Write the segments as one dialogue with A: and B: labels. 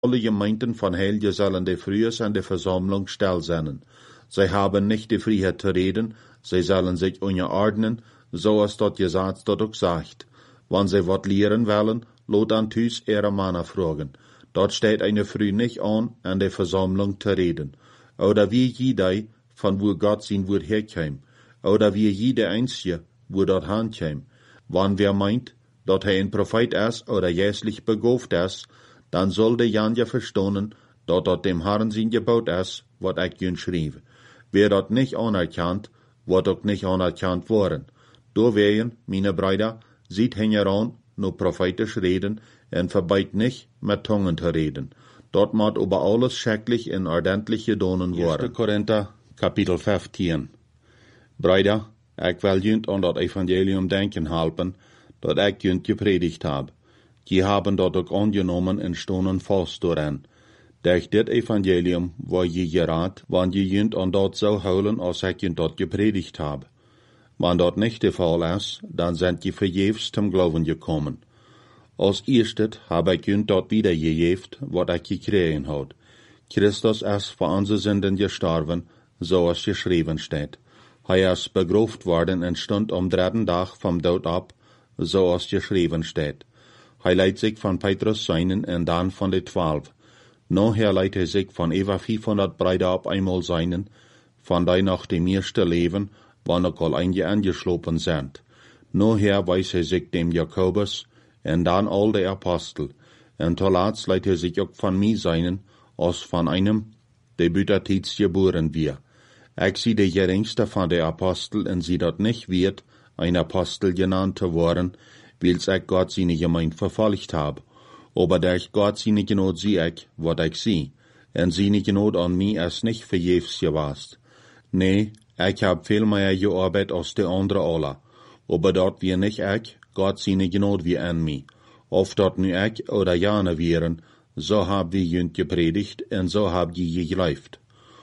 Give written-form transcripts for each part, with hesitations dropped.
A: Alle Gemeinden von Heilige sollen die frühes an der Versammlung still sein. Sie haben nicht die Freiheit zu reden, sie sollen sich unterordnen, so als dort gesagt dort auch sagt. Wenn sie wat lehren wollen, lot an Tüs ihre Männer fragen. Dort steht eine Früh nicht an der Versammlung zu reden. Oder wie jeder, von wo Gott sein Wort herkäm. Oder wie jeder Einzige, wo dort hinkäm. Wann wer meint, dort ein Prophet ist oder jährlich begabt ist, dann soll der Jan ja verstehen, dort dem Herrn sein Gebot ist, wat ich jün schrieb. Wer dort nicht anerkannt, wird auch nicht anerkannt worden. Deswegen, meine Brüder, sieht heran, nur prophetisch reden, und verbeit nicht, mit Zungen zu reden. Dort muss über alles schrecklich und ordentlich gedonen worden. 1. Korinther, Kapitel 15. Brüder, ich will jünt an das Evangelium denken helfen, dat ich jünt gepredigt hab. Die haben dort auch angenommen und stonden fast daran. Durch dit Evangelium war je geraten, wann je jünt an dort so holen, als ich jünt dort gepredigt hab. Wenn dort nicht der Fall ist, dann sind die verjährs zum Glauben gekommen. Als erstes habe ich jünt dort wieder gejeft, wat ich gekriegen hat. Christus ist für unsere Sünden gestorben, so als geschrieben steht. Er ist begraft worden und stund am 3. Tag vom Tod ab, so als geschrieben steht. Er leitet sich von Petrus seinen und dann von den 12. Nachher leitet sich von über 500 Brüder ab einmal seinen, von die nach dem ersten Leben, wann auch all einige angeschlopen sind. Nachher weiß sich dem Jakobus und dann all die Apostel. Und zuletzt leitet sich auch von mir seinen, als von einem, der bütertits geboren wird. Ich sie der geringste von den Apostel und sie dort nicht wird, ein Apostel genannt zu worden, weil's ich Gott seine Gemeinde verfolgt hab. Aber durch Gott seine Gnade sieh ich, wat ich sie. Und seine Gnade an mir ist nicht verjährs gewast. Nee, ich hab viel mehr gearbeitet als die andere alle. Aber dort wir nicht ich, Gott seine Gnade wie an mir. Oft dort nu ich oder jane wären, so hab wir jünt gepredigt und so hab je geglaubt.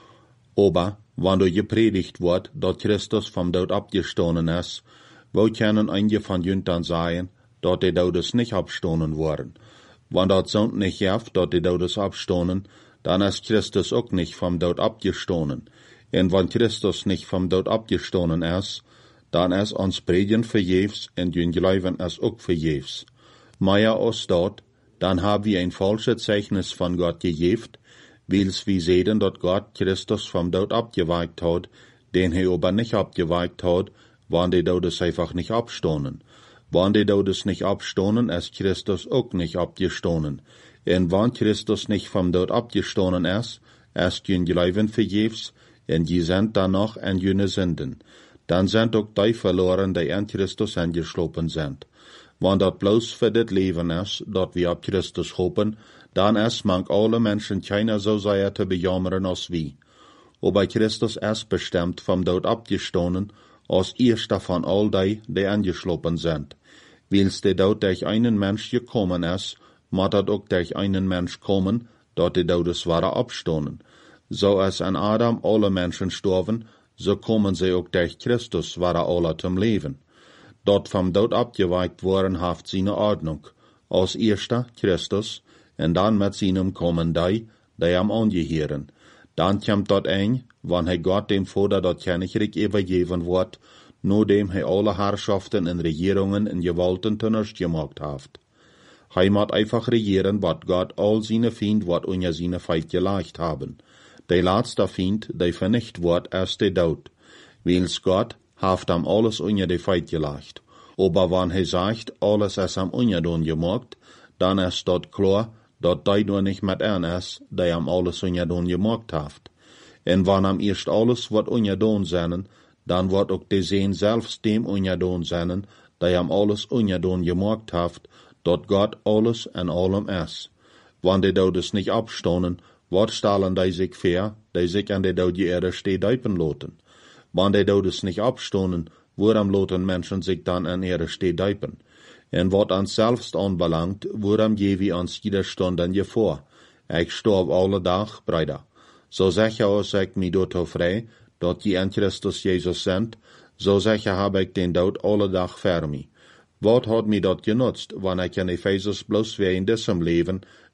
A: Aber, wenn du gepredigt wird, dass Christus vom Tod abgestoßen ist, wo können einige von jünt dann sagen, dass die Todes nicht abstoßen worden? Wenn das so nicht hilft, dass die Todes abstoßen, dann ist Christus auch nicht vom Tod abgestoßen. Und wenn Christus nicht vom Tod abgestoßen ist, dann ist uns Predigen verjährs und jün Glauben ist auch verjährs. Mehr als dort, dann haben wir ein falsches Zeichnis von Gott gegeben, weil's wir sehen, dass Gott Christus vom Tod abgeweicht hat, den er aber nicht abgeweicht hat, wann die Todes einfach nicht abstoßen. Wann die Todes nicht abstoßen, ist Christus auch nicht abgestoßen. Und wann Christus nicht vom Tod abgestoßen ist jün Glauben verjährs, und die sind dann noch an jüne Sünden. Dann sind auch die verloren, die an Christus angeschlopen sind. Wenn das bloß für das Leben ist, dat wir auf Christus hoffen, dann ist manch alle Menschen keiner so sehr zu bejammern als wir. Aber Christus ist bestimmt vom Tod abgestoßen, als erster von all die angeschlopen sind. Weil's der Tod durch einen Mensch gekommen ist, muss das auch durch einen Mensch kommen, dat die Todes waren abstoßen. So als an Adam alle Menschen sterben, so kommen sie auch durch Christus waren alle zum Leben. Dort vom Tod abgeweicht worden haft seine Ordnung. Als erster Christus, und dann mit seinem kommen die am angehören. Dann kommt dort ein, wann Gott dem Vater dort Königreich übergeben wird, nur dem alle Herrschaften und Regierungen und Gewalten zunichte gemacht haft. Muss einfach regieren, wat Gott all seine Feind wat unter seine Feind gelegt haben. Der letzte Feind, der vernicht wird, ist der Tod. Weil's Gott haft am alles unter die Feind gelegt. Aber wenn sagt, alles ist am Unjadon gemacht, dann ist dort klar, dass die nur nicht mit ist, der am alles Unjadon gemacht haft. Und wenn am erst alles wird Unjadon sein, dann wird auch die Sehen selbst dem Unjadon sein, der am alles Unjadon gemacht haft, dass Gott alles in allem ist. Wenn die Todes nicht abstoßen, wat stellen die sich vor, die sich an der Tode Erde steht deipen loten? Wenn die Todes nicht abstoßen, woran loten Menschen sich dann an Erde steht deipen? Und wat ans selbst anbelangt, woran jewe ans jeder Stunde vor? Ich storb alle Tag, Brüder. So sicher als ich mich dort frei, dat die an Christus Jesus sind, so sicher habe ich den Tod alle Tag für mich. Wat hat mir dat genutzt, wenn ich in Ephesus bloß wie in diesem Leben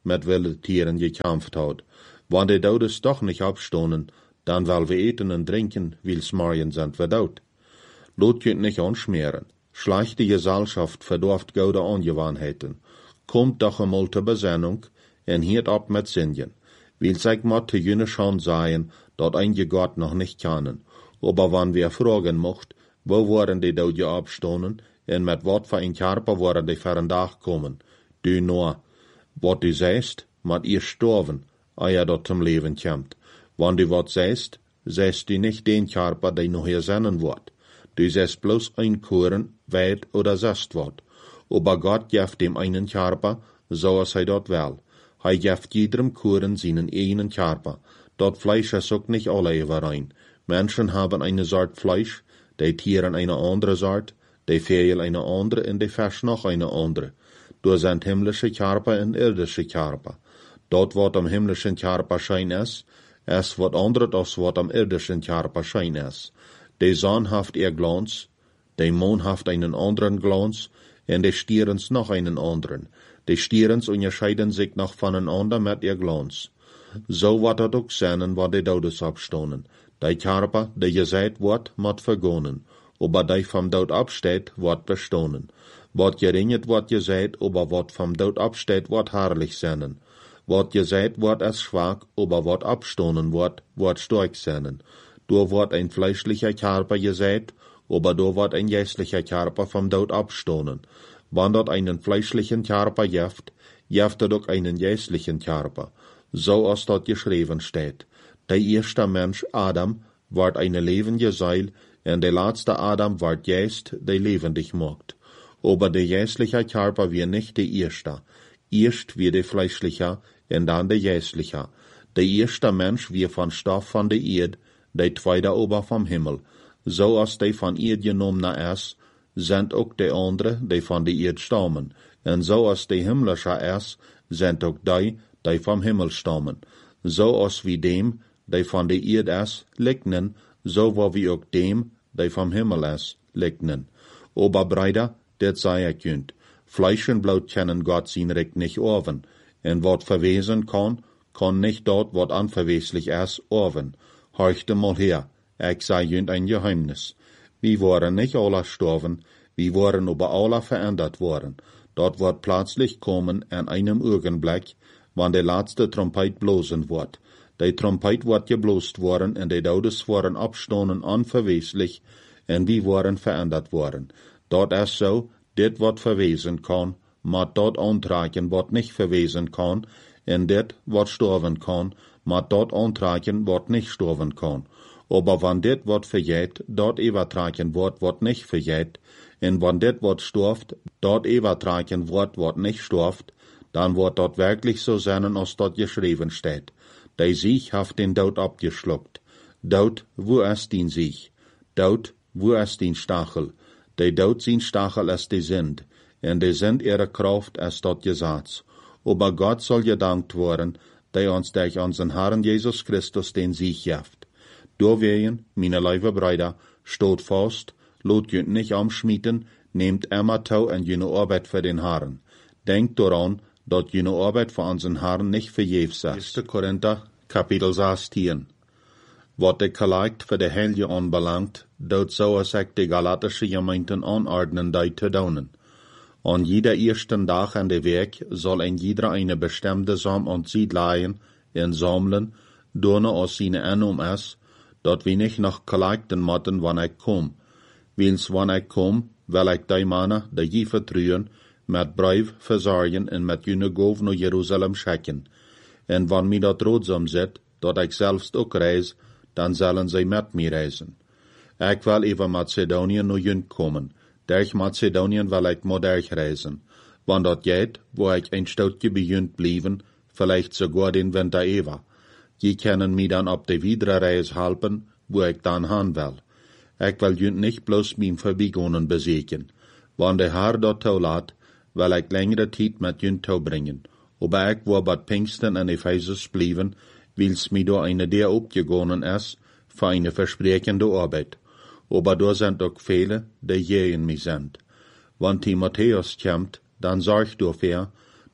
A: mit wilde Tieren gekämpft hat. Wann die Dodes doch nicht abstonen, dann weil wir eten und trinken, wils morgen sind wir dort. Lot könnt nicht anschmieren. Schlechte Gesellschaft verdorft gute Angewohnheiten. Kommt doch einmal zur Besinnung und hiert ab mit Singen. Wils ich mal zu jene schon sein, dort einige Gott noch nicht kennen. Aber wann wir fragen mocht, wo waren die Dode abstonen, und mit wat für ein Körper waren die für ein Tag kommen? Du nur, wat du sagst, mat ihr sterben, ehe dort zum Leben kommt. Wann du wat sagst du nicht den Körper, der noch hier sein wird. Du sagst bloß ein Kuren, weit oder sagst wat. Aber Gott gibt dem einen Körper, so als dort will. Gibt jedem Kuren seinen eigenen Körper. Dort Fleisch ist auch nicht alle überein. Menschen haben eine Sort Fleisch, die Tieren eine andere Sort, die Vögel eine andere und die Fisch noch eine andere. Du sind himmlische Körper und irdische Körper. Dort, wat am himmlischen Körper schein ist, es wat anderes als wat am irdischen Körper schein ist. Die Sonne haft ihr Glanz, der Mond haft einen anderen Glanz, und die Stierens noch einen anderen. Die Stierens unterscheiden sich noch voneinander mit ihr Glanz. So wat dat auch sein, wat die Todes abstonen. Die Körper, die gesagt wird, mat vergonen. Aber die vom Tod absteht, wird bestonen. Wat geringet wird gesagt, aber wat vom Tod absteht, wird herrlich sein. Wat gesagt wird als schwach, aber wat abstonen wird stark sein. Da wird ein fleischlicher Körper gesagt, aber da wird ein geistlicher Körper vom Tod abstonen. Wann dort einen fleischlichen Körper jeft er doch einen geistlichen Körper. So als dort geschrieben steht. Der erste Mensch, Adam, wird eine lebendige Seil, und der letzte Adam wird Geist, der lebendig macht. Aber der geistliche Körper wird nicht der erste. Erst wird der fleischliche, und dann der geistliche. Der erste Mensch wird von Stoff von der Erde, der zweite aber vom Himmel. So als der von Erde genommene ist, sind auch die anderen, die von der Erde stammen. Und so als der himmlische ist, sind auch die vom Himmel stammen. So als wie dem, die von der Erde ist, legnen, so war wie auch dem, die vom Himmel ist, legnen. Aber Brüder, das sei ich könnt. Fleisch und Blut kennen Gott sein Recht nicht orven. Und wat verwesen kann nicht dort, wat unverweslich ist, orven. Horchte mal her, ich sei jünd ein Geheimnis. Wir waren nicht alle gestorben, wir waren aber alle verändert worden. Dort wird plötzlich kommen an einem Augenblick, wann der letzte Trompet blosen wird. Die Trompet wird geblost worden, und die Todes waren abstonen unverweslich, und wir waren verändert worden. Dort ist so, dit wat verwesen kann, mat dort antragen wat nicht verwesen kann, und dit wat sterben kann, mat dort antragen wat nicht sterben kann. Aber wann dit wat vergeht, dort übertragen wird wat nicht vergeht, und wann dit wat stirft, dort übertragen wird wat nicht stirft, dann wird dort wirklich so sein, als dort geschrieben steht. Der Sieg haft den Tod abgeschluckt. Tod, wo ist den Sieg? Tod, wo ist den Stachel? Der Tod sein Stachel ist die Sünd, und die Sünd ihre Kraft ist dort Gesetz. Aber Gott soll gedankt worden, der uns durch unseren Herrn Jesus Christus den Sieg gibt. Deswegen, meine liebe Brüder, steht fast, lot jünt nicht amschmieden, nehmt immer tau an jene Arbeit für den Herrn. Denkt daran, dass jene Arbeit für unseren Herrn nicht vergebens ist. 1. Korinther, Kapitel 16. Wat de Collekt für die Heilige anbelangt, dort so als ich die galatische Gemeinden anordnen, die zu tun. An jeder ersten Tag an der Weg soll ein jeder eine bestimmte Sam und Seed leihen und sammeln, donne aus seine Annum ist, dort wir nicht noch Kollekten motten, wann ich komm. Wils wann ich komm, will ich die Männer, die je vertrühen, mit Brief versorgen und mit jene Gov nach Jerusalem schicken. Und wann mir dort rotsam sit, dort ich selbst auch reis, dann sollen sie mit mir reisen. Ich will über Mazedonien nach jünd kommen. Durch Mazedonien will ich mal durchreisen. Wann dort geht, wo ich ein Stückchen bei jünd blieben, vielleicht sogar den Winter über. Die können mir dann ab der Wiederreise helfen, wo ich dann hin will. Ich will jünd nicht bloß beim Vorbeigehen besiegen. Wann der Herr dort zulässt, will ich längere Zeit mit jünd bringen. Aber ich war bei Pfingsten in Ephesus blieben, weil's mir da eine der abgegangen ist, für eine versprechende Arbeit. Aber da sind auch viele, die gegen mich sind. Wenn Timotheus kommt, dann sorg dafür,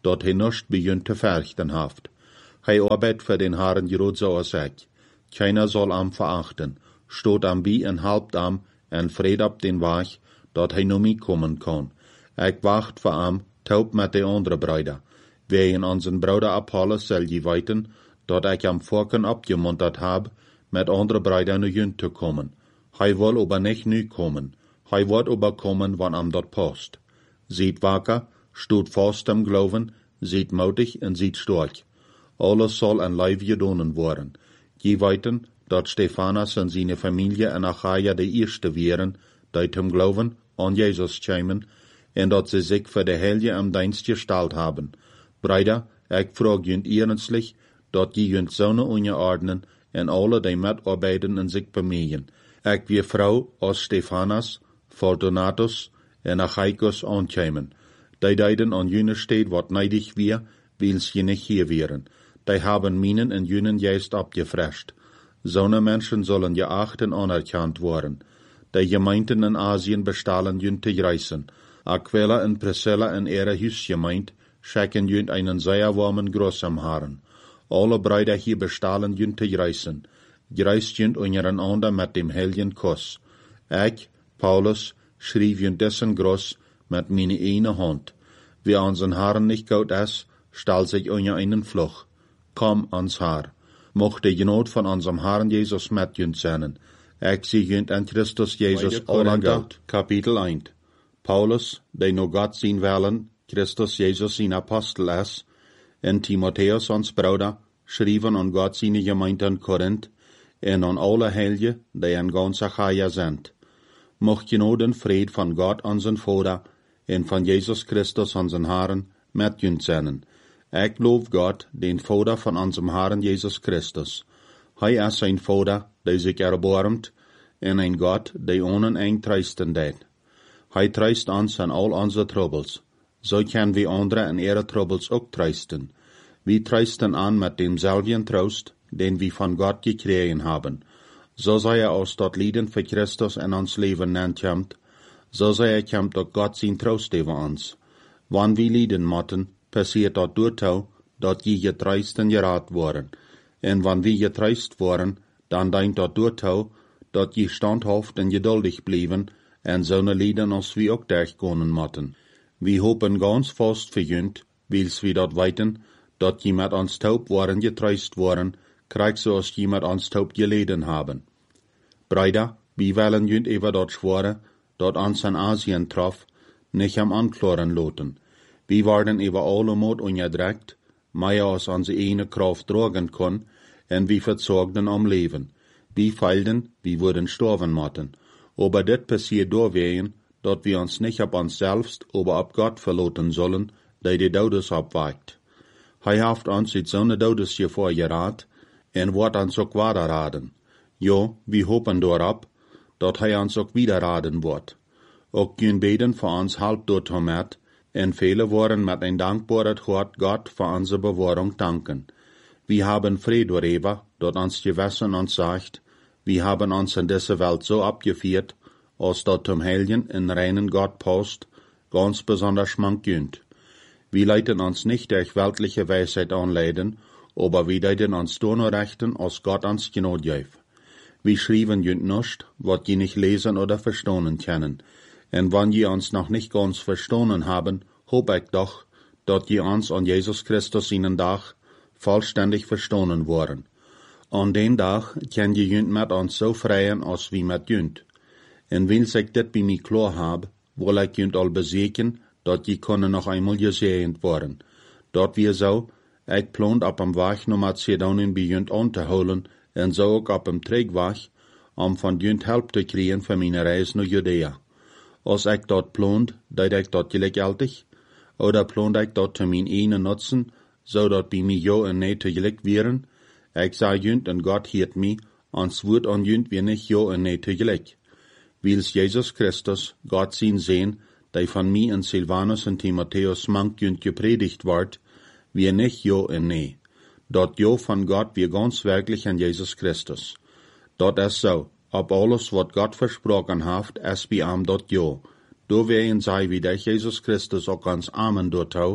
A: dort hij nust begint te verrichten haft. Hij arbeidt für den Herrn groot zoals ik. Keiner soll am verachten, stoot am bij en helpt am, en vrede op den weg, dat hij naar mij komen kan. Ik wacht voor am, taub met de andere bruiden. Wegen onze bruder Apollos zal je weten, dat ik am vorken opgemunterd heb, met andere bruiden naar jun te komen. Hij wil aber nicht nu komen. Hij wordt aber komen, wann am dat past. Ziet wakker, stoot vast am Glauben, ziet mutig en ziet stark. Alles soll an Leib gedonen worden. Je weten, dat Stephanas en zijn familie in Achaia de eerste wären, die zum Glauben an Jesus kämen, en dat ze zich voor de Heilige am Dienst gestalt haben. Brüder, ik vraag junt ernstlich, dat je junt zonen onderordnen en alle die mitarbeiten en zich bemühen. Ik wie vrouw als Stephanas, Fortunatus en Achaicus aankämen. Die deiden an jene steed wat neidig wir, wils je nicht hier wären. Die haben minen en jenen Geist abgefrescht. Zo'n Menschen sollen geacht en anerkannt worden. Die Gemeinden in Asien bestahlen jün te reissen. Aquila en Priscilla en ihre Huisgemeint schicken jün einen sehr warmen Gruß am Herrn. Alle Brüder hier bestahlen jün te reissen. Gereist jün untereinander mit dem heiligen Kuss. Ich, Paulus, schrieb jün dessen Gruß mit meine eine Hand. Wie unseren Herrn nicht gut ist, stall sich unter einen Fluch. Komm ans Haar. Mocht de Genot von unserem Herrn Jesus mit jünt sein. Ich sie jünt in Christus Jesus allen Gott. Kapitel 1. Paulus, der nur Gott sein wollen, Christus Jesus sein Apostel ist, en Timotheus ons Bruder, schrieben an Gott seine Gemeinde in Korinth, en an alle Heilige, die in ganz Achaia sind. Mocht Genot en Fried von Gott unseren Vater, en von Jesus Christus unseren Herrn, mit jünt sein. Ich lob Gott, den Vater von unserem Herrn Jesus Christus. Hij ist ein Vater, der sich erbarmt, en ein Gott, der ohne ein treisten det. Hij treist uns an all unsere Troubles. So können wir andere in ihre Troubles auch treisten. Wir treisten an mit demselben Trost, den wir von Gott gekriegt haben. So sei aus dort Lieden für Christus in uns Leben nennt, so sei kommt auch Gott sein Trost über uns. Wann wir Lieden motten, passiert dat doortouw, dat je getreisten geraad worden. En wann wir getreist worden, dan denkt dat doortouw, dat je standhaft en geduldig blijven, en zo'n lieden als wie ook durchkomen motten. We hopen ganz vast voor junt, wils we dat weten, dat je met ons taub worden getreist worden, krijgt zoals je met ons taub geleden hebben. Brüder, we willen junt even dat schworen, dat ons in Asien trof, nicht am ankloren loten. Wir werden über alle Mut unterdrückt, mehr als unsere eine Kraft tragen kann, und wir verzogten am Leben. Wir feilten, wir wurden sterben motten. Aber das passiert deswegen, dass wir uns nicht auf uns selbst, aber auf Gott verlassen sollen, der die Todes abweicht. Hij heeft uns uit zo'n Todesgefahr geraad, en wordt uns ook weiterraden. Ja, wir hopen daarop, dat hij ons ook wiederraden wordt. Ook kun beden voor ons halb dort met, en viele wollen mit ein dankbares Hort Gott für unsere Bewahrung danken. Wir haben Friede darüber, dort uns Gewissen uns sagt, wir haben uns in dieser Welt so abgeführt, als dort zum Heiligen in reinen Gott passt, ganz besonders schmankend. Wir leiten uns nicht durch weltliche Weisheit anleiten, aber wir leiten uns nur rechten, als Gott uns Genot gibt. Wir schreiben jünt nicht, was je nicht lesen oder verstehen können. En wann je uns noch nicht ganz verstanden haben, hoop ich doch, dat je uns an Jesus Christus in den Tag vollständig verstanden worden. An den Tag kann je jünt mit uns so freien, als wie mit jünt. En wils ich dit bij mij klar heb, wil ik jünt al bezeken, dat je kunnen nog einmal gesehen worden. Dat wir so, ik plant op am Weg naar Mazedonien bij jünt aan te holen, en zo ook op am Trägweg, om van jünt help te krijgen voor mijn reis naar Judea. Als ik dat plant, deed ik dat gelijkaltig, oder plant ik dat te mijn ene nutzen, zodat bij mij jo en nee tegelijk wären? Ik zei jünt en God hiert mij, ans woord an jünt weer niet jo en nee tegelijk. Wils Jesus Christus, Gott zijn sehen, die van mij en Silvanus en Timotheus mank jünt gepredigt wordt, weer niet jo en nee. Dat jo van God weer ganz wirklich an Jesus Christus. Dat is zo. Op alles wat God versprochen heeft, is bij hem dat jo. Doorwegen zei wie dat Jesus Christus ook ons amen doortou,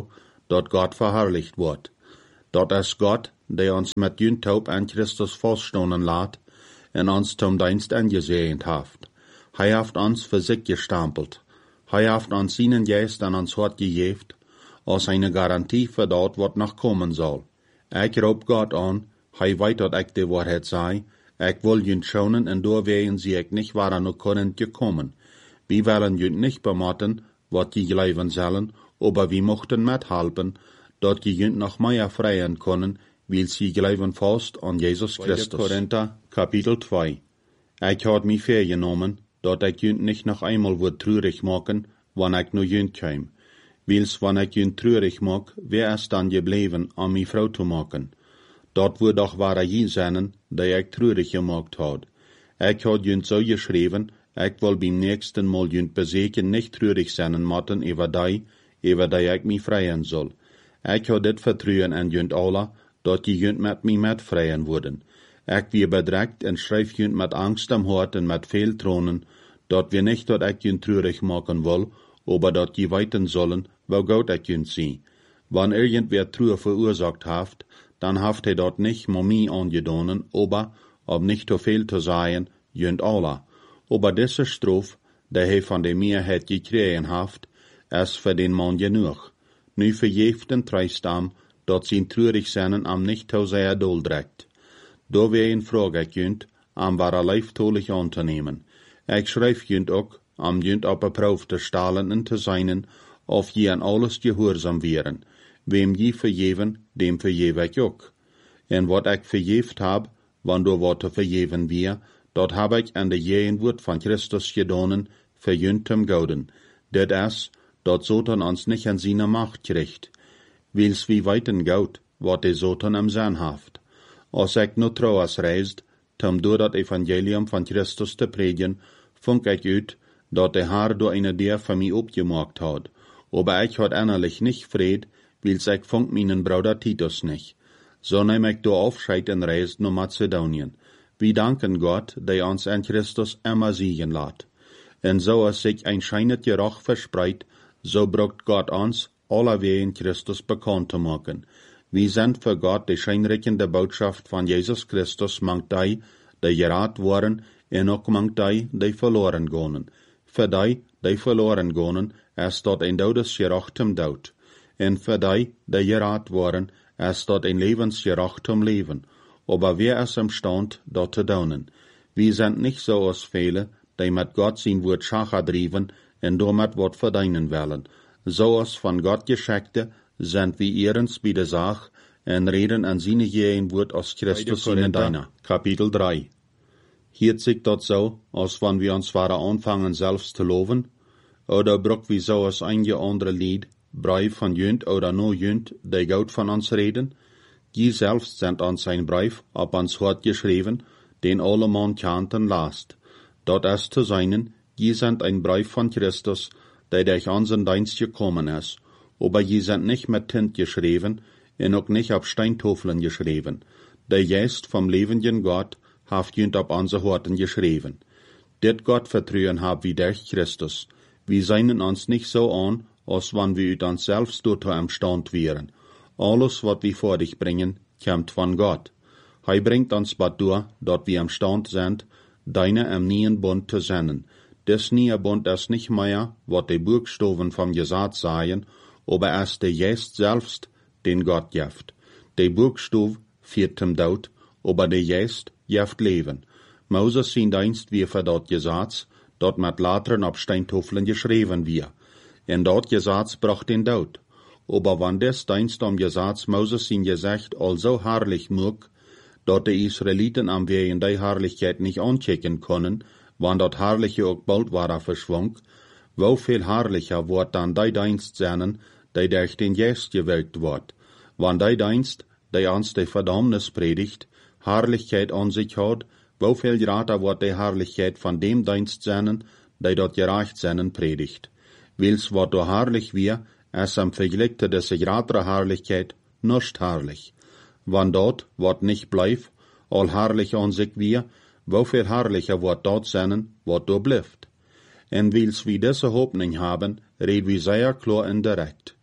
A: dort Gott verherrlicht wird. Dort ist Gott, der uns mit Jüntaub an Christus feststonden lässt, en uns zum Dienst angesehnt haft. Hij haft uns für sich gestampelt. Hij haft uns seinen Geist an uns Hort gegeben, als eine Garantie für dort, was noch kommen soll. Ich roep Gott an, hij weet dat ik de Wahrheit sei, ich will jünt schonen, en door wegen sie ich nicht waren noch können gekommen. Wir wollen jünt nicht bemotten, wat die leben sollen, aber wir mochten mithelfen, dort die jünt noch mehr freien können, weil sie glauben fast an Jesus Christus. Korinther, Kapitel 2. Ich had mich vorgenommen, dort ich jünt nicht noch einmal wird traurig machen, wann ich nur jünt käm. Weils wann ich jünt traurig mag, wer es dann geblieben, an mi Frau zu machen. Dort wird doch wahre je sein, der ich traurig gemacht hat. Ich had jünt so geschrieben, ich will beim nächsten Mal jünt beseken nicht traurig sein matten über die ich mich freien soll. Ich had dit vertrauen an jünt alle, dort die jünt mit mi mit freien wurden. Ich wir bedreckt en schreif jünt mit Angst am Hort en mit viel Tronen, dort wir nicht dort ich jünt traurig machen will, aber dort die weiten sollen, wo Gott ich jünt sie. Wann irgendwer Trauer verursacht haft, dann haft dort nicht Momie angedonnen, aber, ob nicht so viel zu sein, jünt alle. Aber diese Strophe, der von der Mehrheit gekriegen haft, ist für den Mann genug. Nu verjeften Treistam, dort sind traurig seinen am nicht so sehr dulddreckt. Da wir in Frage jünt, am wahre leiftolich anzunehmen. Ich schreif jünt auch, am jünt op een proef te stalen en te zijn, of je aan alles gehoorzaam wären. Wem je vergeven, dem vergeef ik ook. En wat ik vergeeft heb, wanneer wat te vergeven weer, dat heb ik aan de jeen woord van Christus gedonen, verjünt hem gouden. Dit is, dat Satan ons niet aan zijn macht krijgt. Wils wie weiten goud, wat de Satan am zijn haft. Als ik nu trouwens reist, tom door dat evangelium van Christus te predigen, funk ik uit, dat de Herr door eine der van mij opgemaakt had. Aber ich had innerlich nicht Fried, wils ich funk meinen Bruder Titus nicht. So nehm ich do Aufscheid en reist nach Mazedonien. Wir danken Gott, der uns an Christus immer siegen lässt. En so es sich ein scheinet Geruch verspreit, so brucht Gott uns, alle in Christus bekannt zu machen. Wir sind für Gott die scheinrichende Botschaft von Jesus Christus mangt die gerat worden, en ook mangt die verloren gehen. Für die verloren gehen, ist dort ein Todesgerachtem Tod. En für die gerat worden, ist dort ein Lebensgerachtem Leben. Aber wer ist imstand, dort zu tun? Wir sind nicht so als viele, die mit Gott sein Wort schacher drieben, en damit Wort verdienen wollen. So als von Gott Geschickte, sind wir ihrens bei der Sache, en reden an seine Jehen Wort aus Christus in deiner. Kapitel 3. Hier sich dort so, als wenn wir uns zwar anfangen selbst zu loben, oder bruch wie so als einige andere Lied, Brief von jünt oder no jünt, die Gott von uns reden, die selbst sind uns ein Brief, ob uns Hort geschrieben, den alle Mann kannten lasst. Dort ist zu seinen, die sind ein Brief von Christus, der durch unseren Dienst gekommen ist, aber die sind nicht mit Tint geschrieben, und auch nicht auf Steintafeln geschrieben. Der Geist vom lebenden Gott haft jünt auf unsere Horten geschrieben. Dit Gott vertrauen hab wie durch Christus. Wir seien uns nicht so an, als wenn wir ut uns selbst dort am Stand wären. Alles, was wir vor dich bringen, kommt von Gott. Hij bringt uns bad durch, dort wir am Stand sind, deine am neuen Bund zu senden. Des neue Bund ist nicht mehr, wat die Buchstaben vom Gesetz seien, aber es der Geist selbst, den Gott gibt. Der Buchstab führt zum Tod, aber der Geist gibt Leben. Moses sein Dienst wie für dort Gesetz, dort mit Latern auf Steintafeln geschrieben wir. En dort Gesetz bracht den Tod. Aber wann des Dienst am Gesetz Moses sein Gesicht also herrlich mag, dort die Israeliten am Wehen die Herrlichkeit nicht anchecken können, wann dort Herrliche auch bald war verschwung, wo viel herrlicher wird dann die Dienst sein, die durch den Geist gewirkt wird. Wann die Dienst, die uns die Verdammnis predigt, Herrlichkeit an sich hat, wo viel grater wird die Herrlichkeit von dem Dienst sein, die dort gerecht sein predigt. Wils wat do herrlich wir, es am Vergleich zu dieser gratere Herrlichkeit nicht herrlich. Wann dort wat nicht bleibt, all herrlich an sich wir, wo viel herrlicher wird dort sein, wat do bleibt. En wils wir diese Hoffnung haben, red wir sehr klar und direkt.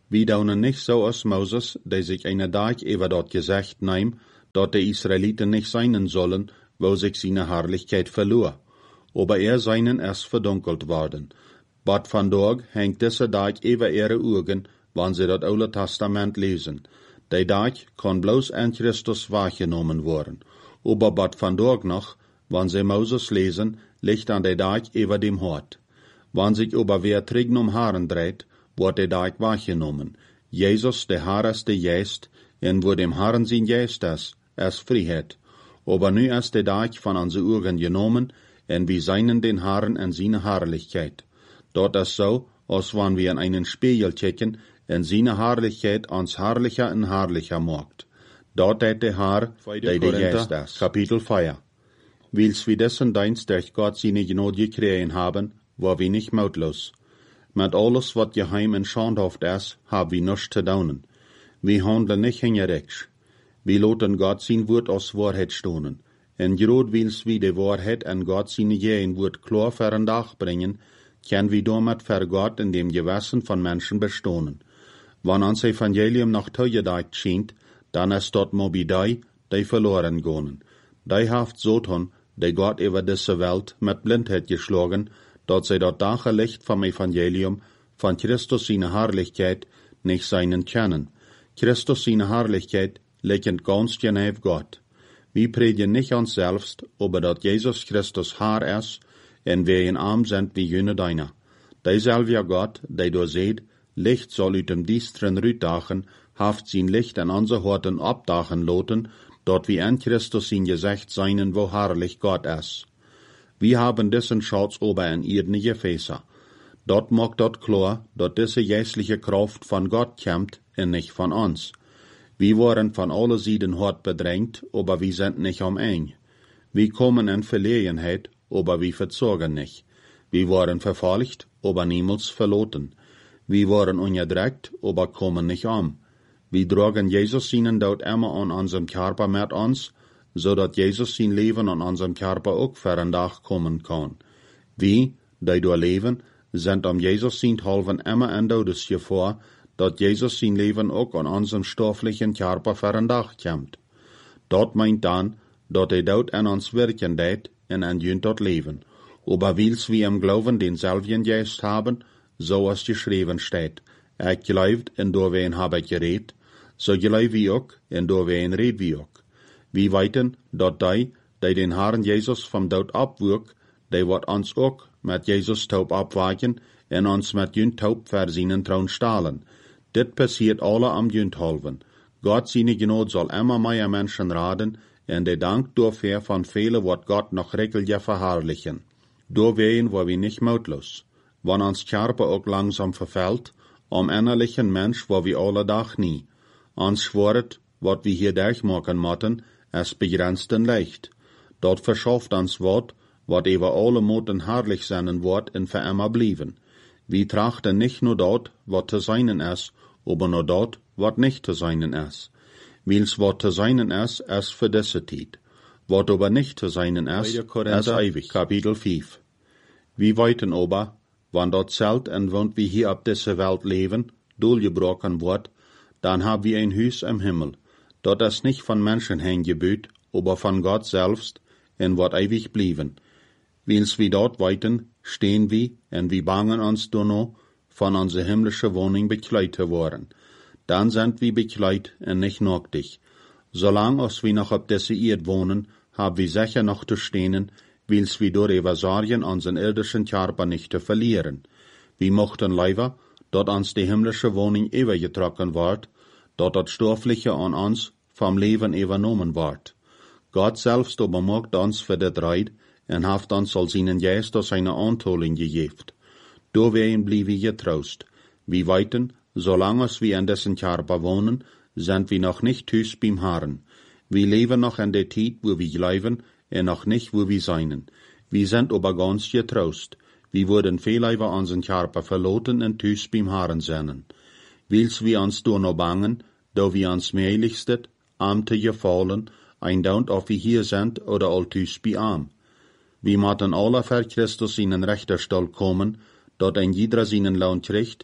A: Wie daunen nicht so als Moses, der sich eine Dag über dort gesagt nahm, dort die Israeliten nicht sein sollen, wo sich seine Herrlichkeit verlor. Aber seinen erst verdunkelt worden. Bad van Dog hängt diese Dag über ihre Augen, wann sie das Alte Testament lesen. Die Dag kann bloß an Christus wahrgenommen worden. Aber Bad van Dog noch, wann sie Moses lesen, liegt an der Dag über dem Hort. Wann sich aber wer trignum Haaren dreht, wird der Dag wahrgenommen. Jesus, der Haareste Geist, en wo dem Haaren sein Geist ist, Freiheit. Aber nu ist der Dag von unsere Augen genommen, en wir seinen den Haaren en seine Herrlichkeit. Dort ist so, als wann wir in einen Spiegel checken, en seine Herrlichkeit uns herrlicher und herrlicher macht. Dort hat der Haar, der Geist ist. Kapitel 4. Wils wir dessen Dienst durch Gott seine Gnade gekriegt haben, war wir nicht mautlos. Mit alles, was geheim und schandhaft ist, haben wir nichts zu tun. Wir handeln nicht hinterrechts. Wir lassen Gott sein Wort als Wahrheit stonen. En grad wils wir die Wahrheit an Gott seine Gehen Wort klar für ein Dach bringen, können wir damit für Gott in dem Gewissen von Menschen bestohnen. Wenn uns Evangelium noch teugedacht scheint, dann ist dort mobi die verloren gehen. Die haft so tun, die Gott über diese Welt mit Blindheit geschlagen, dort sie dort Licht vom Evangelium, von Christus seine Herrlichkeit, nicht seinen kennen. Christus seine Herrlichkeit liegt ganz genau auf Gott. Wir predigen nicht uns selbst, aber dass Jesus Christus Herr ist, en wir in arm sind wie jene deiner. Derselbe Gott, der du seht, Licht soll ut dem Diestren rütdachen, haft sein Licht an unser Horten abdachen loten, dort wie an Christus sein Gesicht seinen, wo herrlich Gott ist. Wir haben diesen Schatz ober in irdene Gefäße. Dort macht dort klar, dort diese geistliche Kraft von Gott kommt und nicht von uns. Wir waren von allen Seiten hart bedrängt, aber wir sind nicht am eng. Wir kommen in Verlegenheit, aber wir verzogen nicht. Wir waren verfolgt, aber niemals verloren. Wir waren unterdrückt, aber kommen nicht um. Wir tragen Jesus seinen Tod immer an unserem Körper mit uns, so dass Jesus sein Leben an unserem Körper auch für ein Tag kommen kann. Wir, die da leben, sind Jesus sein Halven immer in Todesgefahr, dass Jesus sein Leben auch an unserem stofflichen Körper für ein Tag kommt. Dort meint dann, dass Tod an uns wirken tät und an jünt dort leben. Aber wils wir im Glauben denselben Geist haben, so als geschrieben steht. Glaubt, und door wir ihn haben geredet, so glauben wir auch, und door wir ihn reden wir auch. Wir weiten, dass die den Herrn Jesus vom Tod abwirkt, die wird uns auch mit Jesus Taub abwagen und uns mit jünt Taub für seinen Traun stahlen. Dit passiert alle am jünt halven. Gott seine Gnade soll immer mehr Menschen raten, und der Dank dafür von vielen wird Gott noch regelrecht verherrlichen. Doorwegen war wir nicht mautlos. Wenn uns Körper auch langsam verfällt, am innerlichen Mensch war wir alle Tag nie. Uns schworet, wat wir hier durchmachen motten, es begrenzt und leicht. Dort verschafft uns wat über alle Moten herrlich sein wird und für immer blieben. Wir trachten nicht nur dort, wat zu seinen ist, aber nur dort, wat nicht zu seinen ist. Wils wat zu seinen ist für diese Zeit. Wat aber nicht zu seinen ist ewig. Kapitel 5. Wir weiten aber, wann dort Zelt und wohnt wie hier auf dieser Welt leben, durchgebrochen wird, dann haben wir ein Haus im Himmel. Dort ist nicht von Menschen hingebüht, aber von Gott selbst, und wird ewig blieben. Wils wir dort weiten, stehen wir, und wir bangen uns noch, von unserer himmlischen Wohnung bekleidet zu werden. Dann sind wir bekleidet und nicht nacktig. Solange als wir noch auf dieser Erde wohnen, haben wir sicher noch zu stehen, wils wir durch Evasarien unseren irdischen Körper nicht zu verlieren. Wir mochten leider, dort uns die himmlische Wohnung übergetragen wird, dort das Stoffliche an uns vom Leben übernommen wird. Gott selbst aber macht uns für das Reid und haft uns als seinen Geist aus seiner Antoling gegeben. Doorwegen blieben wir getrost. Wir weiten, solange wir in dessen Körper wohnen, sind wir noch nicht Hüs beim Herrn. Wir leben noch in der Zeit, wo wir leben, und noch nicht, wo wir seien. Wir sind aber ganz getrost. Wir wurden vielleicht unseren Körper verloren und Hüs beim Herrn sein. Wils wir uns da noch bangen, da wir uns mehrlichstet, Amte gefallen, eindaunt ob wir hier sind oder all Hüs bei Arm. Wir mochten alle für Christus in den Richterstall kommen, dort ein jeder seinen Lohn kriegt,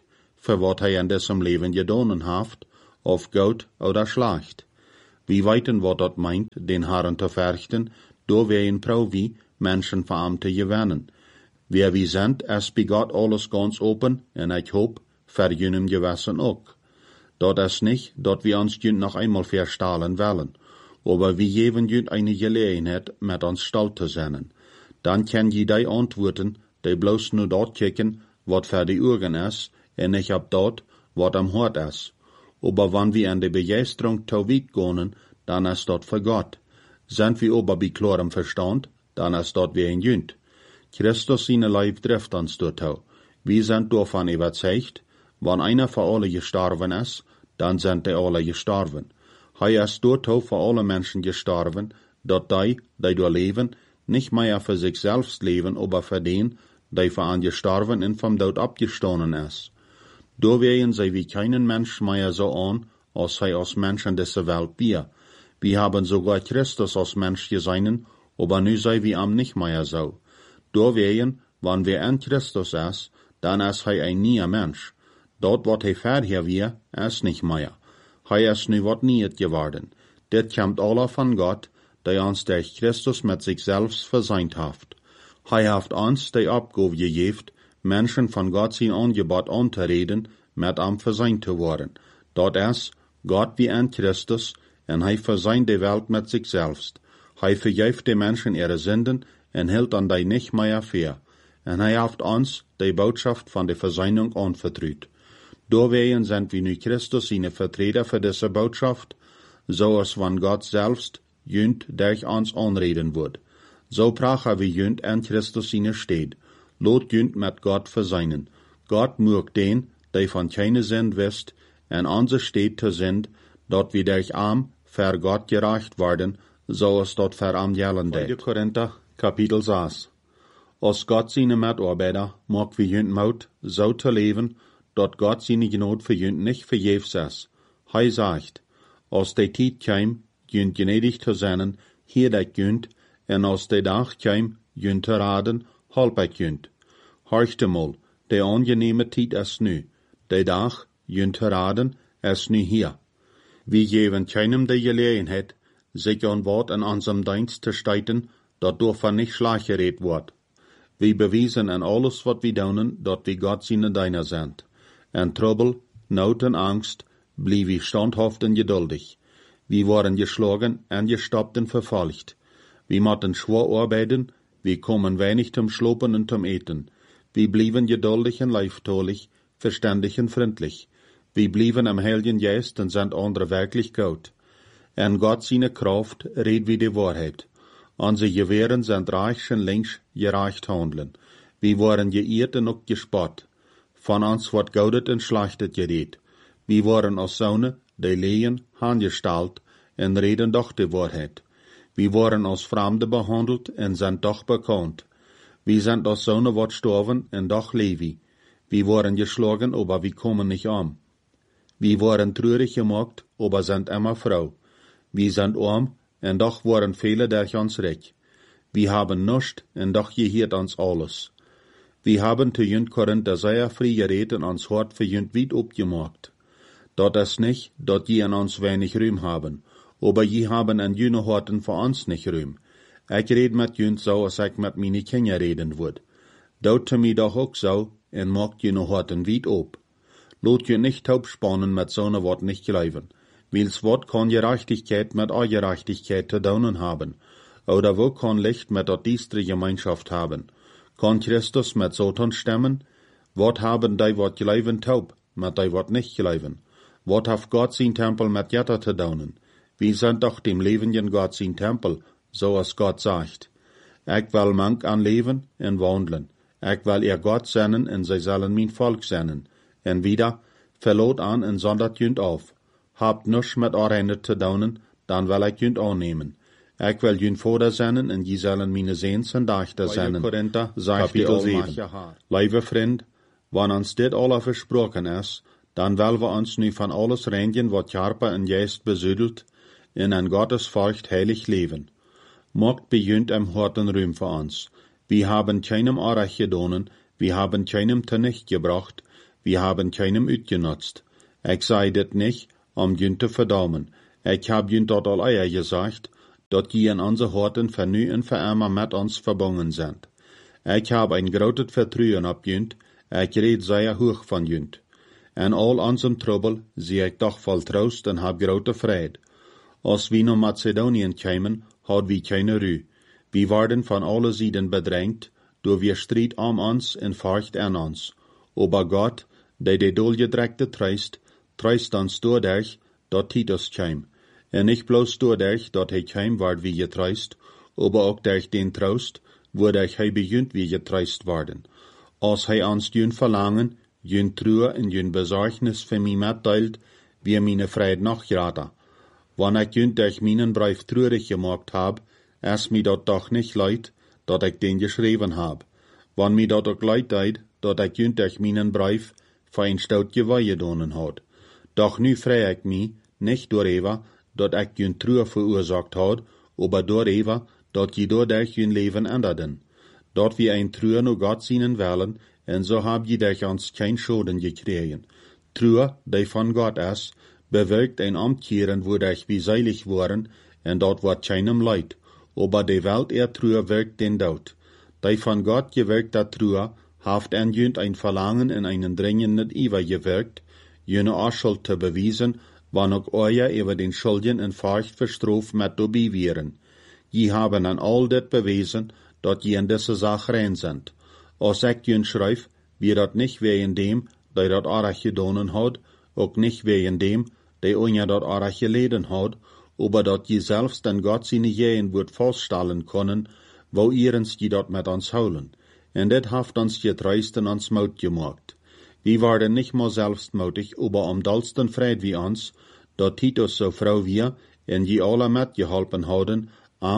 A: für wat hij in diesem Leben gedonen haft, of gut oder schlecht. Wie weten wat dat meint, den Herren te verchten, door wij in trouw wie Menschen voor hem te gewinnen. Wer wie sind, es bij God alles ganz open, en ik hoop, voor jullie gewissen ook. Dat is niet, dat we ons jullie nog einmal verstalen willen, aber wir geben jullie eine Gelegenheit, met ons stil te zijn. Dan kan je die antwoorden, die bloos nu dat kijken, wat voor die Augen is, en nicht op dat, wat am Hart is. Aber wann wir an die Begeisterung tauwit gehen, dann ist dat für Gott. Sind wir aber bei klarem Verstand, dann ist dat wie ein Jünd. Christus seine Leib trifft uns dort. Wir sind davon überzeugt, wenn einer für alle gestorben ist, dann sind die alle gestorben. Er ist dort für alle Menschen gestorben, dat die dort leben, nicht mehr für sich selbst leben, aber für den, der für ihn gestorben und vom Tod abgestanden ist. Da wehen sie wie keinen Mensch mehr so an, als sie als Menschen dieser Welt bier. Wir haben sogar Christus als Mensch gesehen, aber nu sei wir am nicht mehr so. Da wehen, wann wir in Christus ist, dann ist er ein neuer Mensch. Dort, wat hij vorher wir, ist nicht mehr. Er ist nu wat niet geworden. Dit kommt alle von Gott, der uns durch Christus mit sich selbst versöhnt haft. Er haft uns die Abgabe gegeben, Menschen von Gott sein Angebot anzureden, mit ihm versöhnt zu worden. Dort ist Gott wie in Christus, und er versöhnt die Welt mit sich selbst. Er vergibt die Menschen ihre Sünden und hält an die nicht mehr fair. Und er haft uns die Botschaft von der Versöhnung anvertraut. Daher sind wir nu Christus seine Vertreter für diese Botschaft, so als wenn Gott selbst jünd durch uns anreden wird. So prachen wir jünd in Christus seine steht. Lot jünd mit Gott versöhnen. Gott mögt den, der von keine Sünd wisst, en onze steht zu sind, dort wir durch arm für Gott gereicht werden, so als dort für am Jellen det. 2. Korinther, Kapitel 6. Als Gott seine Mitarbeiter mag wir jünd Maut so zu leben, dort Gott seine Gnade für jünd nicht vergebens ist. Er sagt, als die Zeit käm, jünd gnädig zu sein, hier dat jünd, en als die Tag käm, jünd zu raden, halb ik jünd. Horchte mal, die angenehme Zeit ist nu, die Tag, jünd zu raden, ist nu hier. Wir geben keinem die Gelegenheit, sich an Wort in unserem Dienst zu steiten, dat davon nicht schlecht geredet wird. Wir beweisen in alles, was wir tun, dat wir Gott seine Diener sind. In Trouble, Not und Angst, blieb wir standhaft und geduldig. Wir waren geschlagen und gestoppt und verfolgt. Wir mussten schwer arbeiten, wir kommen wenig zum Schlopen und zum Eten. Wir blieben geduldig und leiftolig, verständig und freundlich. Wir blieben am Heiligen Geist und sind andere wirklich gut. En Gott seine Kraft redet wie die Wahrheit. Unsere Gewehren sind reich und links gereicht handeln. Wir waren geirrt und auch gespott. Von uns wird Gaudet und Schlechtet geredet. Wir waren als Söhne, die lehen, handgestellt und reden doch die Wahrheit. Wir waren als Fremde behandelt und sind doch bekannt. Wir sind als Söhne wat gestorben und doch leben. Wir waren geschlagen, aber wir kommen nicht um. Wir waren traurig gemacht, aber sind immer froh. Wir sind arm, und doch waren viele durch uns reich. Wir haben nichts, und doch gehört uns alles. Wir haben zu jünd Korinther sehr frei geredet und uns Hort für jünd weit abgemacht. Dort ist nicht, dort je an uns wenig Ruhm haben, aber je haben an jüne Horten für uns nicht Ruhm. Ich red mit jünd so, als ich mit meine Kinder reden würd. Dort zu mir doch auch so, und macht jüne Horten weit ab. Lot jünd nicht taub spannen mit so ne Wort nicht glauben. Wils Wort kann Gerechtigkeit mit Ungerechtigkeit zu tun haben. Oder wo kann Licht mit der diestre Gemeinschaft haben? Kann Christus mit Satan stemmen? Wat haben die wat glauben taub, mit die wat nicht glauben? Wat hat Gott sein Tempel mit Jetter zu tun? Wir sind doch dem lebenden Gott sein Tempel, so als Gott sagt. Ich will mank an leben und wandeln. Ich will ihr Gott senden und sie sollen mein Volk senden. Und wieder, verlot an und sondert jünd auf. Habt nichts mit euren zu tun, dann will ich jünd annehmen. Ich will jünd Vater senden und die sollen meine Sehns und Dachter senden. Korinther, Kapitel 7. Liebe Freund, wenn uns dit alle versprochen ist, dann will wir uns nu von alles reinigen, wat Körper und Geist besüdelt, in ein Gottesfurcht heilig leben. Mogt bejünd im Horten Ruhm für uns. Wir haben keinem Unrecht gedonen, wir haben keinem Zunicht gebracht, wir haben keinem uitgenutzt. Ich sei dit nicht, jün te verdammen. Ich hab jün dort al eier gesagt, dat je in onze harten voor nu en voor immer met ons verbunden zijn. Ik heb een groot vertrouwen op junt, ik red zeer hoog van junt. En al onze trouble zie ik toch vol troost en heb grote vrede. Als we naar Macedonien kwamen, hadden we keine Ruhe. We werden van alle zijden bedrängt, door wir strijd om ons en furcht aan ons. Aber Gott, die de dolgedrekte treist ons doordat dat Titus kwam. En nicht bloß doordat dat hij kwam werd wie getreist, aber ook durch den Trost, woordach hij begint wie getreist worden. Als hij ons jün verlangen, jün True en jün Besorgnis für mich mitteilt, wie meine Freude noch gerade. Wann ich jün durch meinen Brief traurig gemacht hab, ist mir dat doch nicht leid, dat ich den geschrieben hab. Wann mir dat auch leid deid, dat ich jün durch meinen Brief für ein stout Geweihe donen hat. Doch nu freu ich mich, nicht darüber, dat ich jün True verursacht hat, aber darüber, dat je doordat jün Leben änderden. Dat wir ein True nur Gott zienen wollen, en so hab je durch uns kein Schaden gekregen. True, die von Gott ist, bewirkt ein Umkehren, wodurch wir seilig waren, en dat wird keinem leid. Aber die Welt True wirkt den Tod. Die von Gott gewirkte True, haft en jünt ein Verlangen in einen dringenden Iver gewirkt, jene Schuld zu bewiesen, wann auch euer über den Schulden in Furcht verstrof mit dabei wären. Je haben an all dit bewezen, dat je in diese Sache rein sind. Als ich jün schreif, wie dat nicht wegen dem, der dat Arach gedonen hat, auch nicht wegen dem, der unja dat Arach geleden hat, aber dat je selbst den Gott seine Jähen wird feststellen können, wo ihrens je dat mit uns holen. En dit haft uns getreist en ons mout gemacht. Wir waren nicht mal selbstmutig, aber am dollsten Fried wie uns, dat Titus so Frau wir, en je alle mitgeholpen hadden,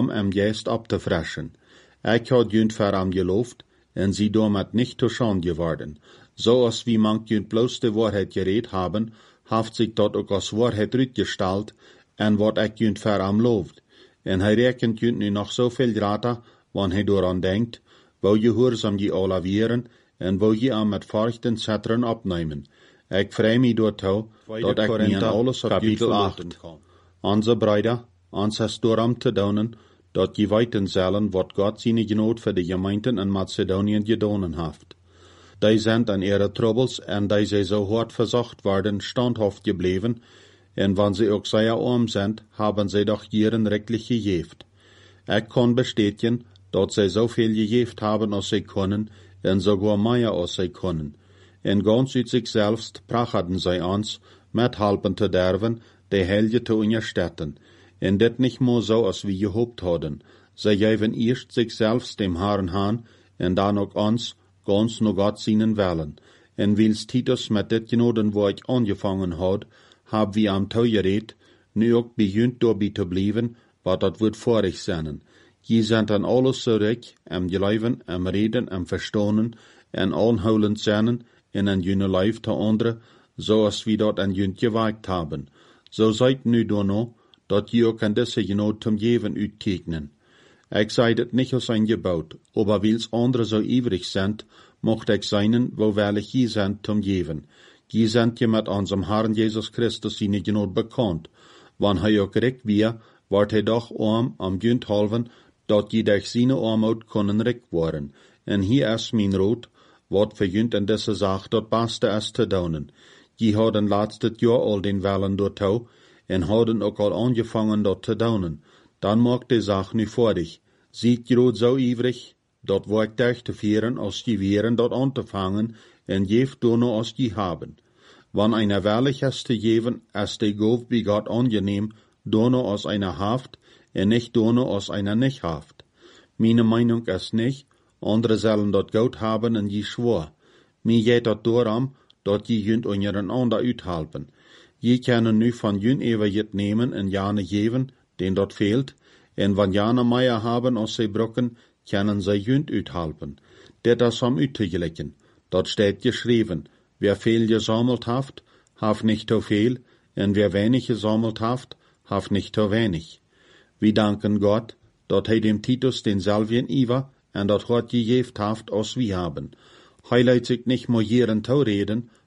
A: Geest abzufreschen. Ich had jünt für geloofd, en sie damit nicht zu Schande geworden. So als wie manch jünt bloß die Wahrheit geredet haben, haft sich dort auch als Wahrheit rückgestellt, en wat ich jünt für looft. En hij rekent jünt nu noch so viel grater, wann hij daran denkt, wo gehorsam je alle wären, en wo je met Furcht en Zetteren abnehmen. Ich freu mich dort dat ich mir an alles op Kapitel 8. Onze Brüder, ons is daarom te donen, dat je weten zullen wat God zijn genoot voor de gemeenten in Macedonië gedonen heeft. Die zijn aan ihre troubles en die zij zo hard verzocht worden standhaft gebleven, en wanneer ze ook zeer arm zijn, hebben zij doch jeren rechtlich gegeeft. Ik kan bestätigen, dat zij zoveel gegeeft hebben als zij kunnen, en sogar meer als zij kunnen. En ganz uit zichzelf prachten zij ons, met helpen te derven, de helje te onderstützen. En dit nicht more so, als wir gehofft hadden. Zij geven eerst zichzelf dem Herrn aan, en dan ook ons, ganz nur Gott zienen wollen. En wils Titus met dit genodenwerk angefangen had, hab wir am Tau geredet, nu ook begint daarbij te blijven, wat dat wordt vorig zijn. Je zijn aan alles zurück, geloven, reden, verstonen, en aanhoudend zijn, en aan jene lijf te anderen, zoals we dat aan jünt gewaakt hebben. So seid nu door no, dat je ook aan deze genoot zum Jeven uittekenen. Ik zei dit niet als een gebouwd, aber wils andere zo ivrig zijn, mocht ik zijn, wo wellig je zijn zum Jeven. Je zijn je met onze Herrn Jesus Christus zijn genoot bekend. Wanneer hij ook rijk weer, wordt hij doch am jünt halven, dat je durch zijn armoed kunnen rijk worden. En hier is mijn rood, wat voor jünt in deze zaak dat beste is te doen. Je hadden laatst jaar al den Wellen doortouw, en hadden ook al angefangen dat te doen. Dan maakt de zaak nu vorig. Ziet je rood zo ivrig, dat wordt durch te vieren als je wären dat aan te vangen, en geeft dono als je haben. Wann einer wellig ist te geven, ist de goof bij Gott angenehm, dono als einer haft, en nicht dono als einer nicht haft. Meine Meinung ist nicht, andere sollen dat Geld haben en je schwor. Mir geht dat daarom, dat je jünt ongeren ander uithelpen. Je kunnen nu van jün even jet nemen en jane geven, den dat fehlt, en wann jane meier haben als zij brokken, kunnen zij jünt uithelpen. Dit is om uit te gelijken. Dat steht geschreven. Wer veel gesammelt haft nicht zu viel, en wer wenig gesammelt haft nicht zu wenig. Wir danken Gott, dat hij dem Titus denselben Iver en dat hart gegeeft haft als wir haben. Hij leidt sich nicht mehr jeren zu reden,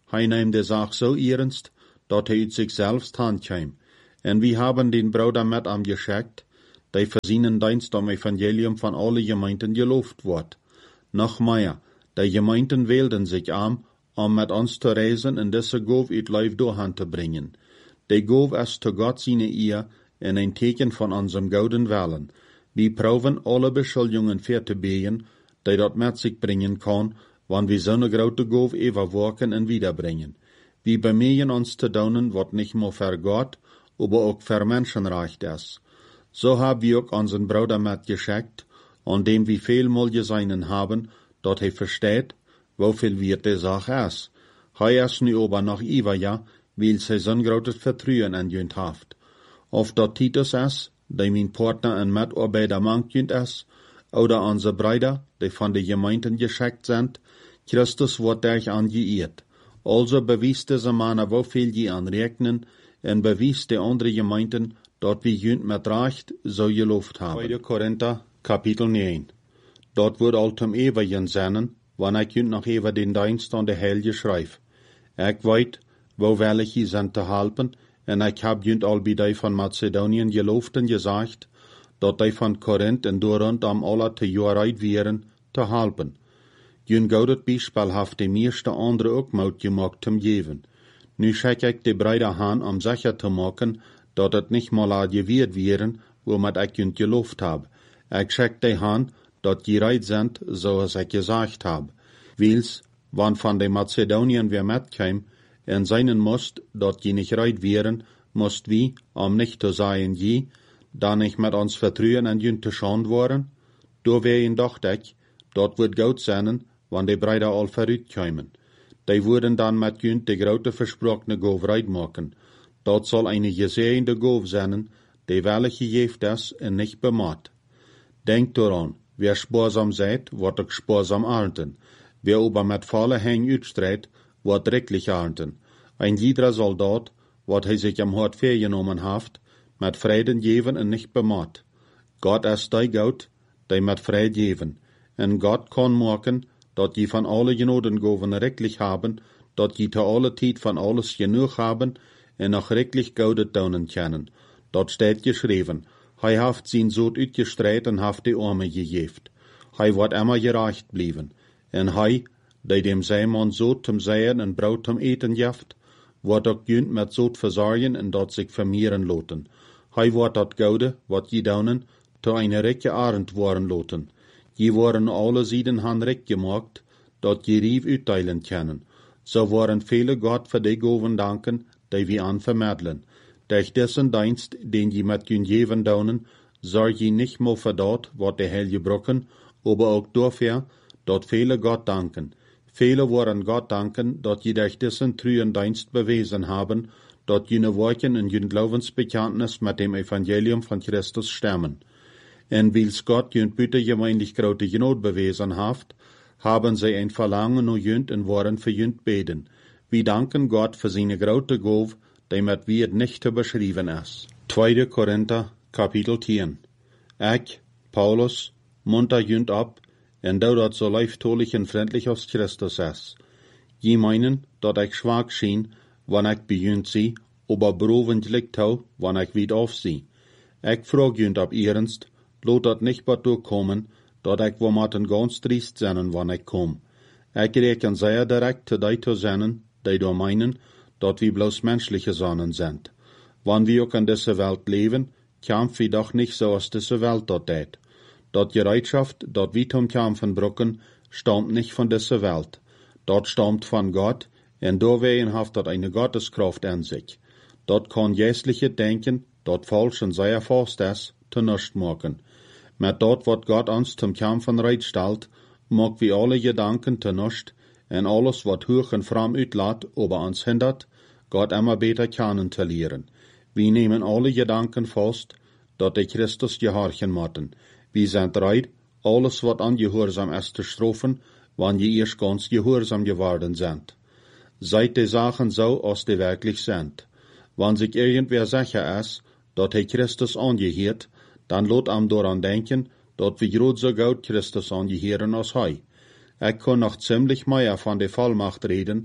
A: Hij neemt de zaak zo ernst, dat hij uit zichzelf handkwam. En we haben den Bruder met hem geschickt, die voor zijn dienst am Evangelium van alle Gemeinden geloofd wordt. Nog meer, die Gemeinden wählten sich am, om met ons te reizen en deze goof uit lijf doorhand te brengen. Die goof is te God zijn eer en een teken van onzem gouden willen. We proeven alle beschuldigingen ver te been, die dat met zich brengen kan, wanneer we zo'n grote goof overwerken en wiederbrengen. We bemühen ons te doen wat niet meer voor God, aber ook voor Menschen recht is. So haben wir auch unseren Bruder mitgeschickt, an dem wir vielmal gesehen haben, dat hij versteht, wofür wir die Sache ist. Hij is nu aber noch ja, weil sie so großes Vertrauen angehend haft. Of dat Titus is, die mein Partner en Mitarbeiter mankend is, oder unsere Brüder, die von den Gemeinden geschickt sind, Christus wird euch angeehrt. Also bewies diese Männer, wofür je anrechnen, en bewies die andere Gemeinden, dat wir jünd mit Recht so geloofd haben. 2. Korinther, Kapitel 9. Dort wird altem ewigen Sennen, wann ich jünd noch even den Dienst an der Heilige schreif. Ich weet, wo welche sind te helpen, en ich hab jünd al bij die van Mazedonien geloofd en gesagt, dat die van Korinth en Dorand am alle te juurheid wären, te helpen. Jünd goudet beispielhaft de meeste andere ook mout gemaakt te geven. Nu schik ik de Brüder aan om sicher te maken, dat het niet mal geweerd wären, womit ik jünd geloofd hab. Ik schik de aan, dat die reit sind, zoals ik gesagt hab. Wils, wann van de Mazedonien weer metkwam, en seinen moest, dat je niet reit wären, moest wie, om nicht te zeggen je, dan niet met ons vertrouwen en jünd te schand worden. Doorwegen dacht ik, dat wordt goed zijn, wann de Brüder al vooruitkomen. Die worden dan met jünd de grote versprochene goof reit maken. Dat zal eine gezegende goof zijn, die wel gegeven is en niet bemaat. Denk daaraan, wer sparsam seid, wordt ook sparsam ernten. Wer aber met volle hang uitstrijdt, wordt rechtlich ernten. Ein jeder Soldat, wat hij zich am hart vergenomen heeft, met vreden geven en niet bemaat. God is die God, die met vrede geven. En God kan maken, dat je van alle genodengoven rechtlich haben, dat je te alle tijd van alles genoeg haben, en nog rechtlich Goude tonen kennen. Dat staat geschreven. Hij heeft zijn zoot uitgestreit en heeft de armen gegeven. Hij wordt immer gerecht blijven. En hij, die dem Zijman zoot zum Zeien en brood zum eten geeft, wordt ook jünd met zoot verzorgen en dat zich vermehren loten. Hij wordt dat Goude, wat je donen, te eine rijke arend worden loten. Je worden alle Zieden han recht gemaakt, dat je rief uitdelen kennen. So worden viele God voor die goven danken, die we aan vermiddelen. Durch dessen Dienst, den je met jün geven donen, zorg je niet meer voor dat, wat de Heil gebroken, aber ook dafür, dat viele God danken. Viele worden God danken, dat je durch dessen treuen Dienst bewezen haben, dat jene Worten in jün Glaubensbekenntnis mit dem Evangelium von Christus stemmen. En wils Gott jünd buitengemeinlich grote genot bewezen heeft, haben sie ein Verlangen nur jünd en worden für jünd beten. Wir danken Gott für seine grote Gauf, die mit wir nicht zu beschreiben ist. 2. Korinther, Kapitel 10. Ich, Paulus, munter jünd ab, en dat so leiftolich en freundlich als Christus ist. Je meinen, dat ich schwach schien, wann ich bei jünd sie, aber beroventlich tau, wann ich wieder auf sie. Ich frag jünd ab ernst, lot dat nicht wat durchkommen, dat ich wo maten ganz triest zijn wann ich kom. Ich reken sehr direkt zu die zu zijn, die do meinen, dat wir bloß menschliche Sonnen sind. Wann wir auch in dieser Welt leben, kämpfen wir doch nicht so aus dieser Welt dort tät. Dat Bereitschaft, dat wir zum Kämpfen brücken, stammt nicht von dieser Welt. Dat stammt von Gott, en doorwegen haft dat eine Gotteskraft in sich. Dat kann jässliche Denken, dat falsch und sehr fast ist, zu nichts machen. Mit dat, wat Gott uns zum Kämpfen reitstellt, mag wir alle Gedanken zu nichts, en alles, wat hoch en fram uitlaat, aber uns hindert, Gott immer beter kennen zu lernen. Wir nehmen alle Gedanken fast, dat die Christus gehorchen mochten. Wir sind bereit, alles, wat ungehorsam ist, zu strafen, wann je erst ganz gehorsam geworden sind. Seid die Sachen so, als die wirklich sind. Wann sich irgendwer sicher ist, dat hij Christus angehört, dann lot am daran denken, dat wir grad so gut Christus angehören als hij. Ich kann noch ziemlich mehr von der Vollmacht reden,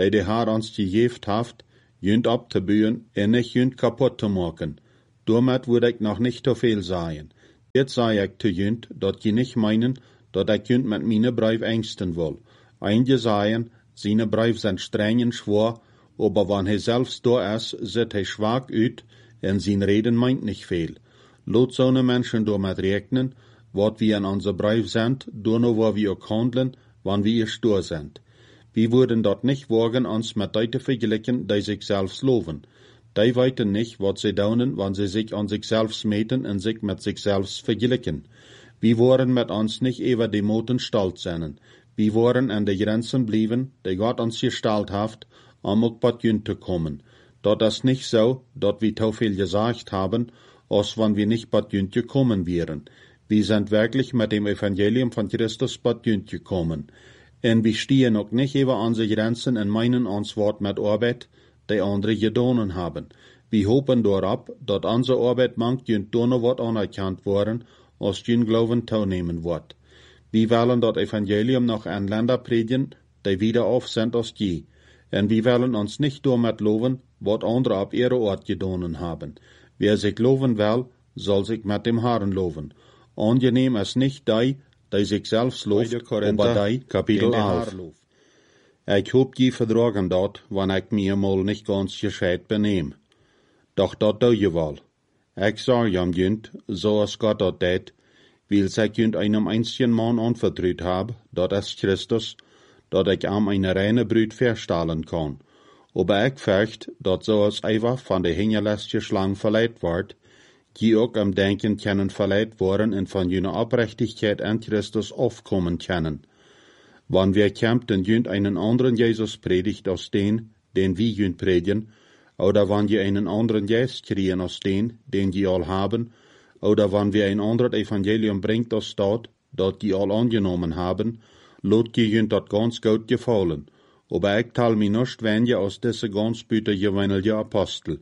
A: die Herr ons gegeven heeft, junt op te bouwen en niet junt kapot te maken. Daarmee wil ik nog niet te veel zeggen. Dit zei ik te junt, dat je niet meinen, dat ik junt met mijn brief angsten wil. Einige zeggen, zijn brief zijn streng en zwaar, aber wanneer hij zelfs daar is, ziet hij zwak uit en zijn reden meint niet veel. Laat zo'n mensen daarmee rekenen, wat we in onze brief zijn, door waar we ook handelen, wanneer we stur zijn. We würden dat niet wagen, ons met die te vergelijken, die zichzelf loven. Die weten niet wat ze doen, wanneer ze zich aan zichzelf meten en zich met zichzelf vergelijken. We worden met ons niet even de moten stolz zijn. We worden aan de grenzen blijven, die God ons gesteld heeft, om ook wat jun te komen. Dat is niet zo, dat we te veel gezegd hebben, als wanneer we niet wat jun gekommen wären. We zijn werkelijk met dem Evangelium van Christus wat jun gekommen. En we stehen ook niet over onze grenzen en meinen ons wat met arbeid, die anderen gedaan hebben. We hopen daarop, dat onze arbeid mank junt doen wat anerkend worden, als jun geloven toenemen wordt. We willen dat Evangelium nog aan Länder predigen, die wieder auf sind als je. En we willen ons niet door met loven, wat anderen op ihre Ort gedaan hebben. Wer zich loven wil, zal zich met dem Herrn loven. Angenehm is niet die zichzelf looft, aber die, kapitel 11. Ik hoop je verdragen dat, wanneer ik me eenmaal niet ganz gescheit beneem. Doch dat doe je wel. Ik zeg jam junt, zoals God dat deed, wil ik junt einem einzigen man anvertrouwd heb, dat is Christus, dat ik am eine reine Brüd verstellen kan. Aber ik fürcht, dat zoals Eva van de hingelästige Schlange verleid wordt, die ook am Denken können verleid worden en van jene Oprechtigkeit an Christus aufkommen können. Wann wir kämpfen junt einen anderen Jesus predigt als den wir junt predigen, oder wann je einen anderen Geist kriegen als den je al haben, oder wann wir ein anderes Evangelium bringt als dat die al angenommen haben, lot je junt dat ganz gut gefallen. Aber ik tal mi nicht wenn je aus diese ganz büttergewöhnliche Apostel.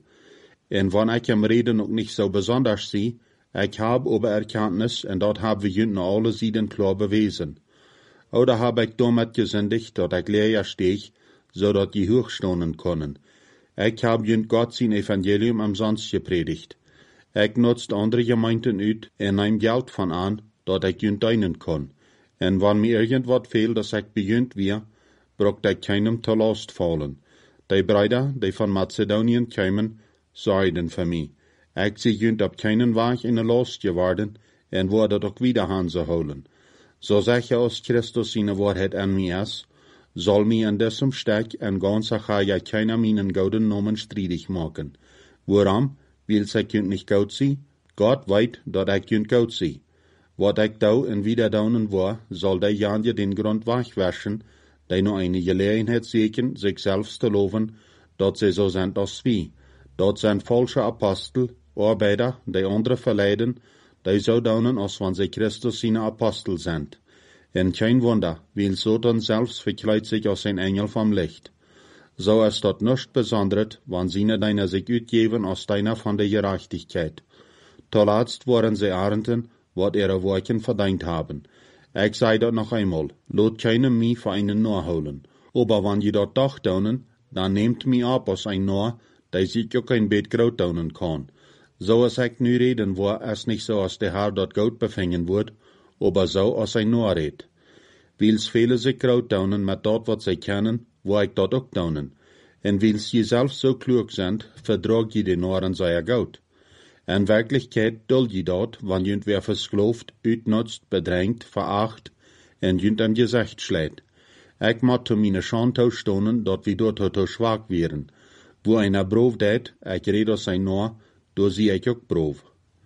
A: En wann ik am Reden ook nicht so besonders zie, ik hab aber Erkenntnis, en dat haben wir junt nach alle Seiten klar bewiesen. Oder hab ik damit gesündigt, dat ik leer steeg, zodat je hochstonen können. Ik hab junt Gott sein Evangelium umsonst gepredigt. Ik nutzt andere Gemeinden uit en neem Geld van aan, dat ik junt dienen kon. En wann mir irgendwas fehlt, dass ik bejunt wir, brocht ik keinem te last fallen. Die Brüder, die von Mazedonien kämen, zeiden für mich. Ik zie junt op keinen Weg in de last geworden, en wurde doch wieder Hanse holen. So zeg je als Christus seine Wahrheit an mir is, soll mir an diesem Stück en ganz ja keiner meinen gouden Namen streitig machen. Waarom? Will ik junt nicht gut sie? Gott weet dat ik junt gut sie. Wat ik dou en wieder daunen war, soll der Janje den Grund wegwaschen, die nur eine Gelegenheit sehen, sich selbst zu loben, dat sie so sind als wie. Dat zijn falsche Apostel, Arbeiter, die andere verleiden, die so daunen, als wann sie Christus seine Apostel sind. En kein Wunder, weil Satan selbst verkleidet sich als ein Engel vom Licht. So ist dat nicht besonders, wann seine deiner sich utgeben als deiner von der Gerechtigkeit. Zuletzt waren sie Ernten, wat ihre Worten verdient haben. Ik zei dat noch einmal, laat keinem mich für einen nachholen. Aber wann je dat doch daunen, dann nehmt mich ab als ein Nah, der sich auch ein Bett groot daunen kann. So als ik nu reden war, ist nicht so, als der Herr dort Gott befängen wird, aber so als ein Nah red. Wils viele sich groot daunen mit dat wat sie kennen, wo ik dat ook daunen. En wils je zelf so klug sind, verdrag je den Nahren sehr gut. In Wirklichkeit duld je dat, wann jünt wer verskloft, uitnutzt, bedrängt, veracht, en jünt am Gesicht schlägt. Ik moet te meine Schande stonen, dat we dort to schwach wären. Wo einer Brov deed, ik red als ein Noah, do zie ik ook Brov.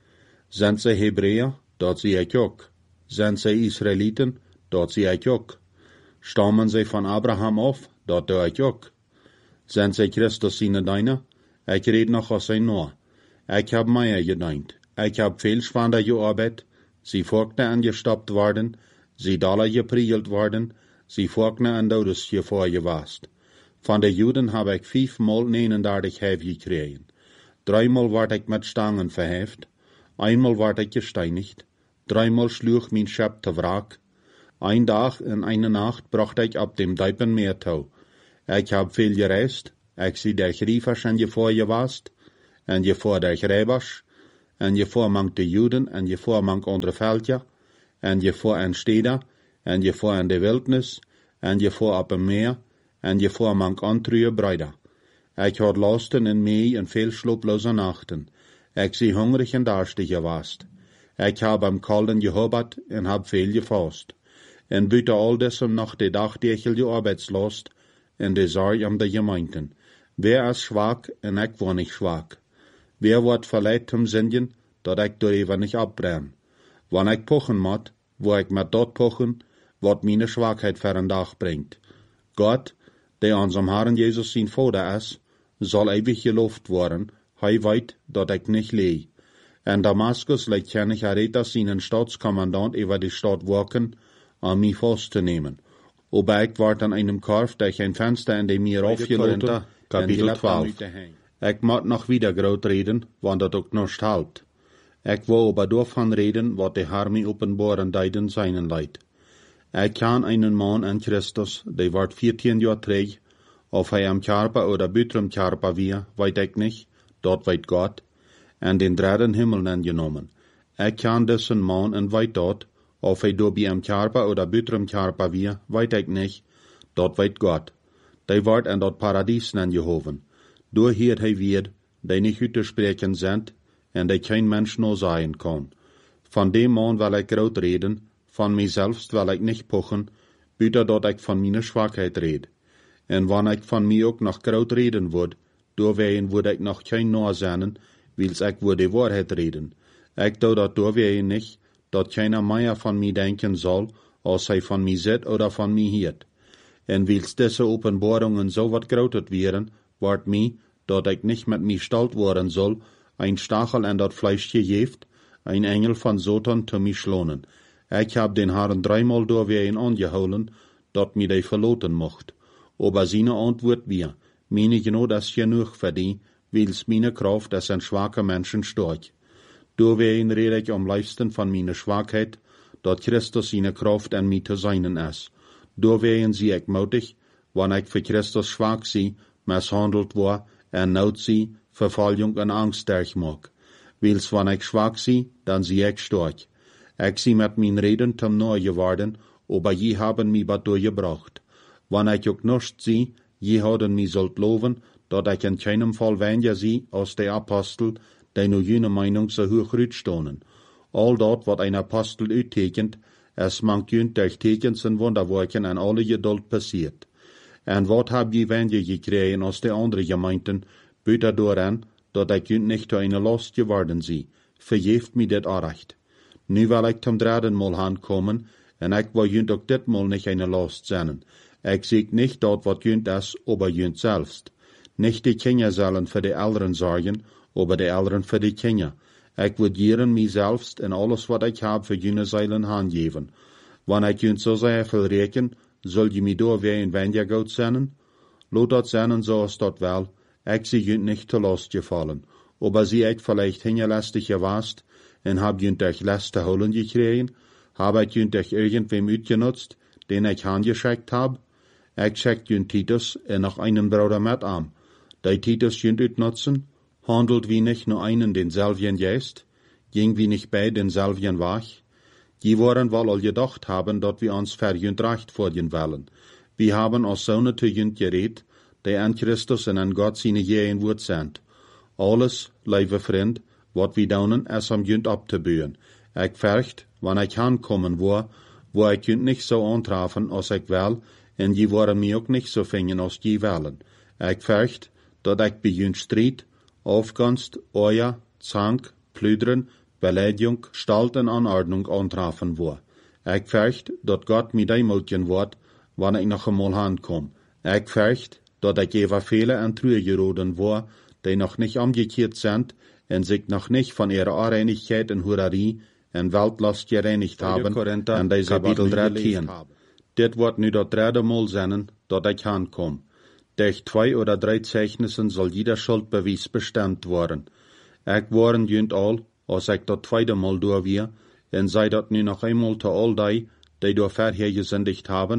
A: Zijn ze Hebräer, dat zie ik ook. Zijn ze Israeliten, dat zie ik ook. Stammen ze van Abraham af, dat doe ik ook. Zijn ze Christus seine Diener, ik red nog als ein Noah. Ik heb meer gedeint. Ik heb veel schwander gearbeitet. Sie Vogten angestoppt worden. Sie Dollar gepriegelt worden. Sie Vogten an Dodes gevorgewast. Van de Juden heb ik 5-mal 39 hef gekregen. 3-mal werd ik met Stangen verheft. 1-mal werd ik gesteinigt. 3-mal sloeg mijn schep te wraak. Ein Tag en eine Nacht bracht ik op dem Diepen Meer toe. Ik heb veel gereisd. Ik zie der Grievers en je voor je wast, en je voor der Gräbers, en je voor mank de Juden, en je voor mank andere veldje, en je voor en steden, en je voor in de wildnis, en je voor op een meer, en je voor mank antruie bruider. Ik had lasten in mij en veel slooploze nachten. Ik zie hungrig en darstig gewast. Ik heb am kalden gehobbert en heb veel gefast. En buiten al desem nog de dagdechel je arbeidslast, en de zorg om de gemeenten. Wer is zwak en ik word niet zwak. Wer wordt verleid om zingen, dat ik door even niet abbrenn. Wanneer ik pochen moet, wo ik met dat pochen, wat mijn zwakheid voor een dag brengt. God, die unserem Herrn Jesus zijn Vader is, zal eeuwig geloofd worden. Hij weet dat ik niet lee. En Damaskus leidt König Aretas zijn Staatskommandant über die Stadt waken, om mij vast te nemen. Aber ik word aan einem Korf durch ein Fenster in dem mir aufgeloten, Kapitel 12. Ik moet nog wieder groot reden, want dat ook nog halt. Ik wil aber daarvan reden, wat de Herr mij openbaren deiden seinen leid. Ik ken einen Mann in Christus, die wordt 14 jaar terug, of hij am Körper oder buitrum Körper wie, weet ik niet, dat weet God, en den dritten Himmel angenomen. Ik ken dessen Mann en weet dat, of hij door bij am Körper oder buitrum Körper wie, weet ik niet, dat weet God. Die wordt in dat paradies aangehoven. Door hier hij weer, die niet uit te spreken zijn, en die geen mens nog zijn kan. Van dem man wil ik groot reden, van mijzelf wil ik niet pochen, buiten dat ik van mijn zwakheid red. En wanneer ik van mij ook nog groot reden word, doorwegen word ik nog geen nazennen, wils ik word de waarheid reden. Ik doe dat doorwegen niet, dat keiner meer van mij denken zal, als hij van mij zit oder van mij hiert. En wils deze openbaringen zo wat groter werden, wordt mij, dat ik niet met mij stalt worden zal, een stachel in dat Fleisch gegeven, een engel van Satan te mij schlonen. Ik heb den Herrn dreimal doorwegen aangehouden, dat mij die verloten mocht. Aber seine Antwort wir, meine genau das genug für die, wils meine Kraft als ein schwacher Menschen stark. Doorwegen rede ich am liebsten von meiner Schwachheit, dat Christus seine Kraft an mir zu seinen ist. Doorwegen zie ik mutig, wanneer ik voor Christus schwach zie, mishandeld word, en nood zie, vervolging en angst sterk maak. Wils wanneer ik schwach zie, dan zie ik sterk. Ik zie met mijn reden zum neu geworden, aber je haben mich wat doorgebracht. Wanneer ik ook nicht zie, je hadden mij zult loven, dat ik in keinem Fall weniger zie als de Apostel, die nu jene Meinung so hoch uitstonen. Al dat wat een Apostel uittekent, es mank junt durch Tekens en Wunderwerken en alle Geduld passiert. En wat heb je weniger gekregen als de andere Gemeinden, buiten dooraan, dat ik junt nicht zu einer Last geworden zie. Vergeeft mij dit recht. Nu wil ik zum dritten Mal aankomen, en ik wil junt ook ditmal nicht eine Last zijn. Ik zeg nicht dat wat junt is, aber junt selbst. Nicht die Kinder zullen für die Eltern zorgen, aber die Eltern für die Kinder. Ik wil jeren mij selbst en alles wat ik heb voor jullie zeilen aangeven. Wanneer ik junt zo zeer veel reken, zul je mij door weer een weniger goed zenden? Laat dat zenden zoals dat wel, ik zie junt niet te last gevallen. Aber zie ik vielleicht hingelastig gewaast, en heb junt durch last te holen gekregen? Heb ik junt durch irgendwem uitgenutzt, den ik aangeschickt heb? Ik schickt junt Titus en nog einen Bruder met aan. Die Titus junt uitnutzen? Handelt wie nicht nur einen denselben Geist? Ging wie nicht bei denselben Weg? Die wollen wohl all gedacht haben, dat wir uns verjünt recht vorgehen wollen. Wir haben uns Söhne zu jünt geredet, die an Christus und an Gott seine Gehen Wort sind. Alles, lieve Freund, wat wir daunen, es am jünt abzubühen. Ich fürcht, wann ich ankommen wo ich jünt nicht so antreffen, als ich will, en die wollen mir auch nicht so fingen, als die wollen. Ich fürcht, dat ich bei jünt Streit, Aufgunst, Euer, Zank, Plüdern, Beleidigung, Stalt en Anordnung antreffen war. Ich fürcht, dat Gott mir deimutgen wird, wann ich noch einmal ankomme. Ich fürcht, dat ich über viele en Trühe geroden war, die noch nicht umgekehrt sind en sich noch nicht von ihrer Unreinigkeit en Hurerie en Weltlast gereinigt haben, en die Kapitel 13. Dit wordt nu dat derde Mal zijn, dat ik aankom. Durch 2 oder 3 Zeichnissen soll jeder Schuldbeweis bestimmt worden. Ik waren junt al, als ik dat tweede Mal door weer, en sei dat nu nog eenmaal te al die door verher gesündigt haben,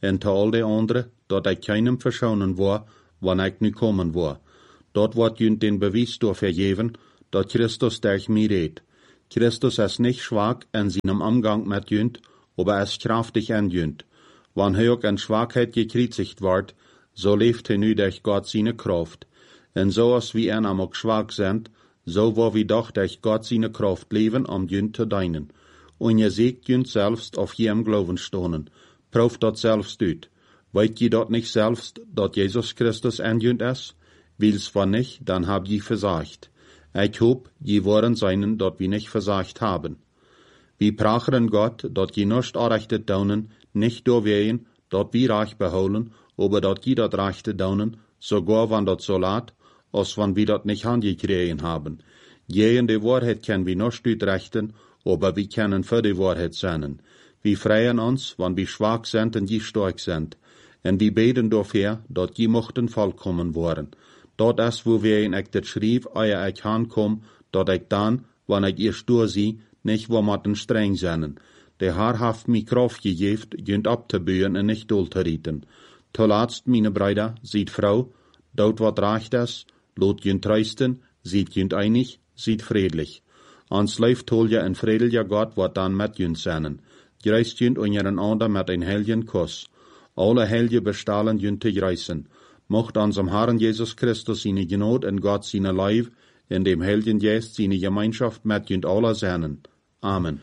A: en te al de andere, dat ik keinem verschonen war, wanneer ik nu komen war. Dat wordt junt den bewijs door vergeven, dat Christus durch mij redt. Christus is nicht schwach in seinem Umgang mit junt, aber ist kraftig in junt. Wann hij ook in Schwachheit gekreuzigt wordt, so leeft hij nu durch Gott seine Kraft. En zoals wie en ook schwach sind, so wo wir doch durch Gott seine Kraft leben, junt te dienen. Und je seht junt selbst auf jem Glauben stonen. Prüft dat selbst uit. Weet je dat nicht selbst, dat Jesus Christus in junt is? Wils van nicht, dann hab je versagt. Ich hoop, je worden seinen, dat wir nicht versagt haben. Wir pracheren Gott, dat je nicht arrechtet daunen, nicht doorween, dat wir reich beholen, aber dat je dat rechte daunen, sogar wann dat so laat, als wann wir dat nicht angekriegen haben. Gegen die Wahrheit können wir nicht utrechten, aber wir können für die Wahrheit sein. Wir freien uns, wann wir schwach sind und je stark sind. Und wir beten dafür, dat je mochten vollkommen worden. Dat is wo wir in ek dit schreef, eer ik aankom, dat ik dan, wanneer ik eerst doorzie, nicht wo matten streng zijn. Der Herr haft mi Kraft gegeven, junt ab te buien en nicht dol te rieten. Te laatst, meine Brüder, sieht Frau, dort wat recht is, lot junt trösten, sieht junt einig, sieht friedlich. Ans leif tolja en vredelja Gott wat dan met junt zijn. Greist junt unseren ander met een helgen Kuss. Alle helge bestalen junt te greisen. Mocht unserem Herrn Jesus Christus seine Gnade und Gott seine Leib, in dem Heiligen Geist seine Gemeinschaft mit jünd aller sein. Amen.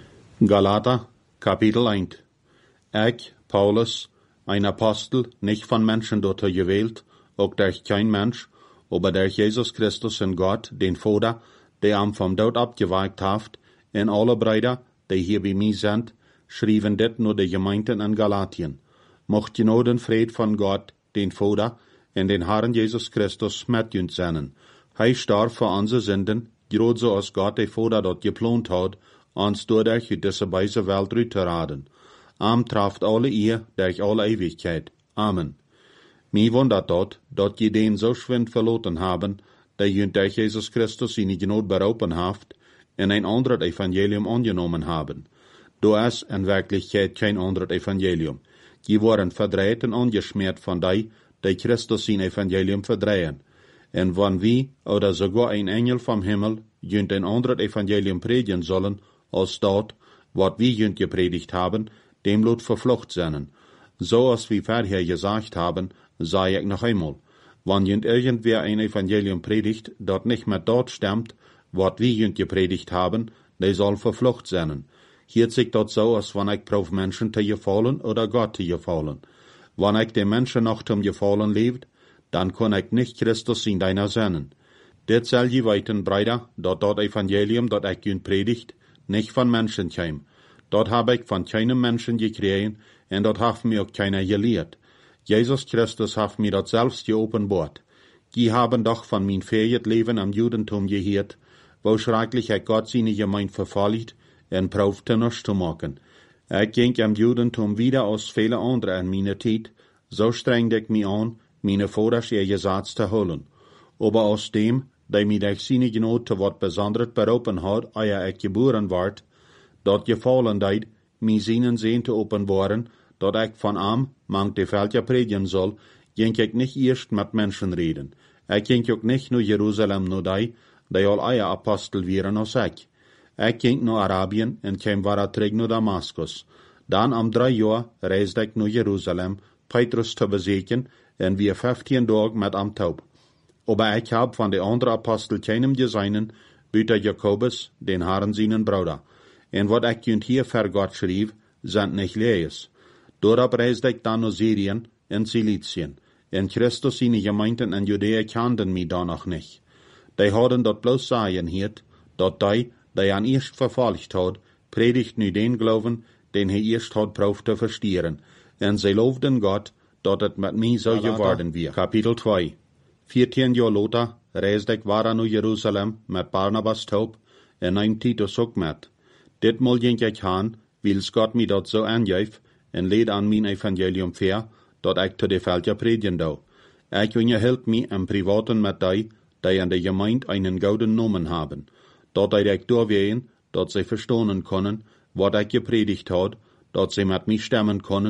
A: Galater, Kapitel 1. Ich, Paulus, ein Apostel, nicht von Menschen dort gewählt, auch durch kein Mensch, aber durch Jesus Christus und Gott, den Vater, der am vom Tod abgewagt hat, und alle Brüder, die hier bei mir sind, schrieben dit nur die Gemeinden in Galatien. Mocht Gnade und Fried von Gott, den Vater, en den Herrn Jesus Christus met junt zijn. Hij starb voor onze zinden, groot zoals God de Vader dat geplant had, ons doordat uit deze wijze Welt uit te raden. Traft alle ihr durch alle Ewigkeit. Amen. Mij wundert dat je den so schwind verloten haben, dat junt durch Jesus Christus seine Gnade berauben haft, en ein anderes Evangelium angenommen haben. Do is in Wirklichkeit kein anderes Evangelium. Je worden verdreht en angeschmiert von die Christus sein Evangelium verdrehen. En wann wie, oder sogar ein Engel vom Himmel, jünt ein anderes Evangelium predigen sollen, als dort, wat wir jünt gepredigt haben, dem lot verflucht sein. So als wir vorher gesagt haben, sei ich noch einmal. Wann jünt irgendwer ein Evangelium predigt, dat nicht mehr dort stimmt, wat wir jünt gepredigt haben, der soll verflucht sein. Hier sich dort so, als wann ich prof Menschen te gefallen oder Gott te gefallen. Wann ich dem Menschen noch zum Gefallen lebt, dann kann ich nicht Christus in deiner sein. Dit soll je weiten, Brüder, dat Evangelium, dat ich jünt predigt, nicht von Menschen käm. Dort habe ich von keinem Menschen gekriegt, und dort hat mir auch keiner gelehrt. Jesus Christus hat mir das selbst geopenbart. Die haben doch von mein fähiges Leben am Judentum gehört, wo schrecklich ich Gott seine Gemeinde verfolgt, und proefte nichts zu machen. Ich ging am Judentum wieder als viele andere in meiner Zeit, so strengte ich mich an, meine Vaters ihr Gesetz zu holen. Aber aus dem, der mir durch seine Gnade zu wat besonders berufen hat, ehe ich geboren ward, dort gefallen deid, mir seinen Sehen zu offenbaren, dat ich von am, mangt die Völker predigen soll, ging ich nicht erst mit Menschen reden. Ich ging auch nicht nur Jerusalem nur die all eie Apostel wären als ich. Ich ging nach Arabien und kam war terug naar Damaskus. Dann am 3 Jahr reisde ich naar Jerusalem, Petrus zu besuchen, und wir 15 Tage mit am Taub. Aber ich hab von den anderen Apostel keinem gesehen, büter Jakobus, den Herrn seinen Bruder. Und wat ich junt hier für Gott schrieb, sind nicht lees. Dorab reisde ich dann nach Syrien und Silizien. Und Christus seine Gemeinden in Judäa kannten mich da noch nicht. Die hadden dort bloß sagen hiert, dat die an erst verfolgt hat, predigt nu den Glauben, den er erst hat proef te verstieren. En sie loofden Gott, dat het met mij so geworden wird. Kapitel 2. 14 Jahre later reisde ik naar Jerusalem met Barnabas taub en neem Titus ook met. Ditmal ging ik aan, wils Gott mij dat zo aangeef, en leed aan mijn evangelium ver, dat ik te de Völker predigen dou. Ik unterhielt mich im Privaten mit die in der Gemeinde einen gouden Namen haben. Dat ik doorween, dat sie verstonen können, wat ik gepredigt had, dat sie mit mich stemmen können,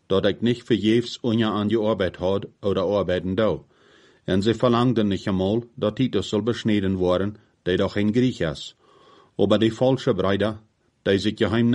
A: dat ik nicht verjefs unja an die Arbeit had oder arbeiten dau. En sie verlangden nicht einmal, dat Titus soll beschneden worden, der doch ein Griech is. Aber die falsche Brüder, die sich geheim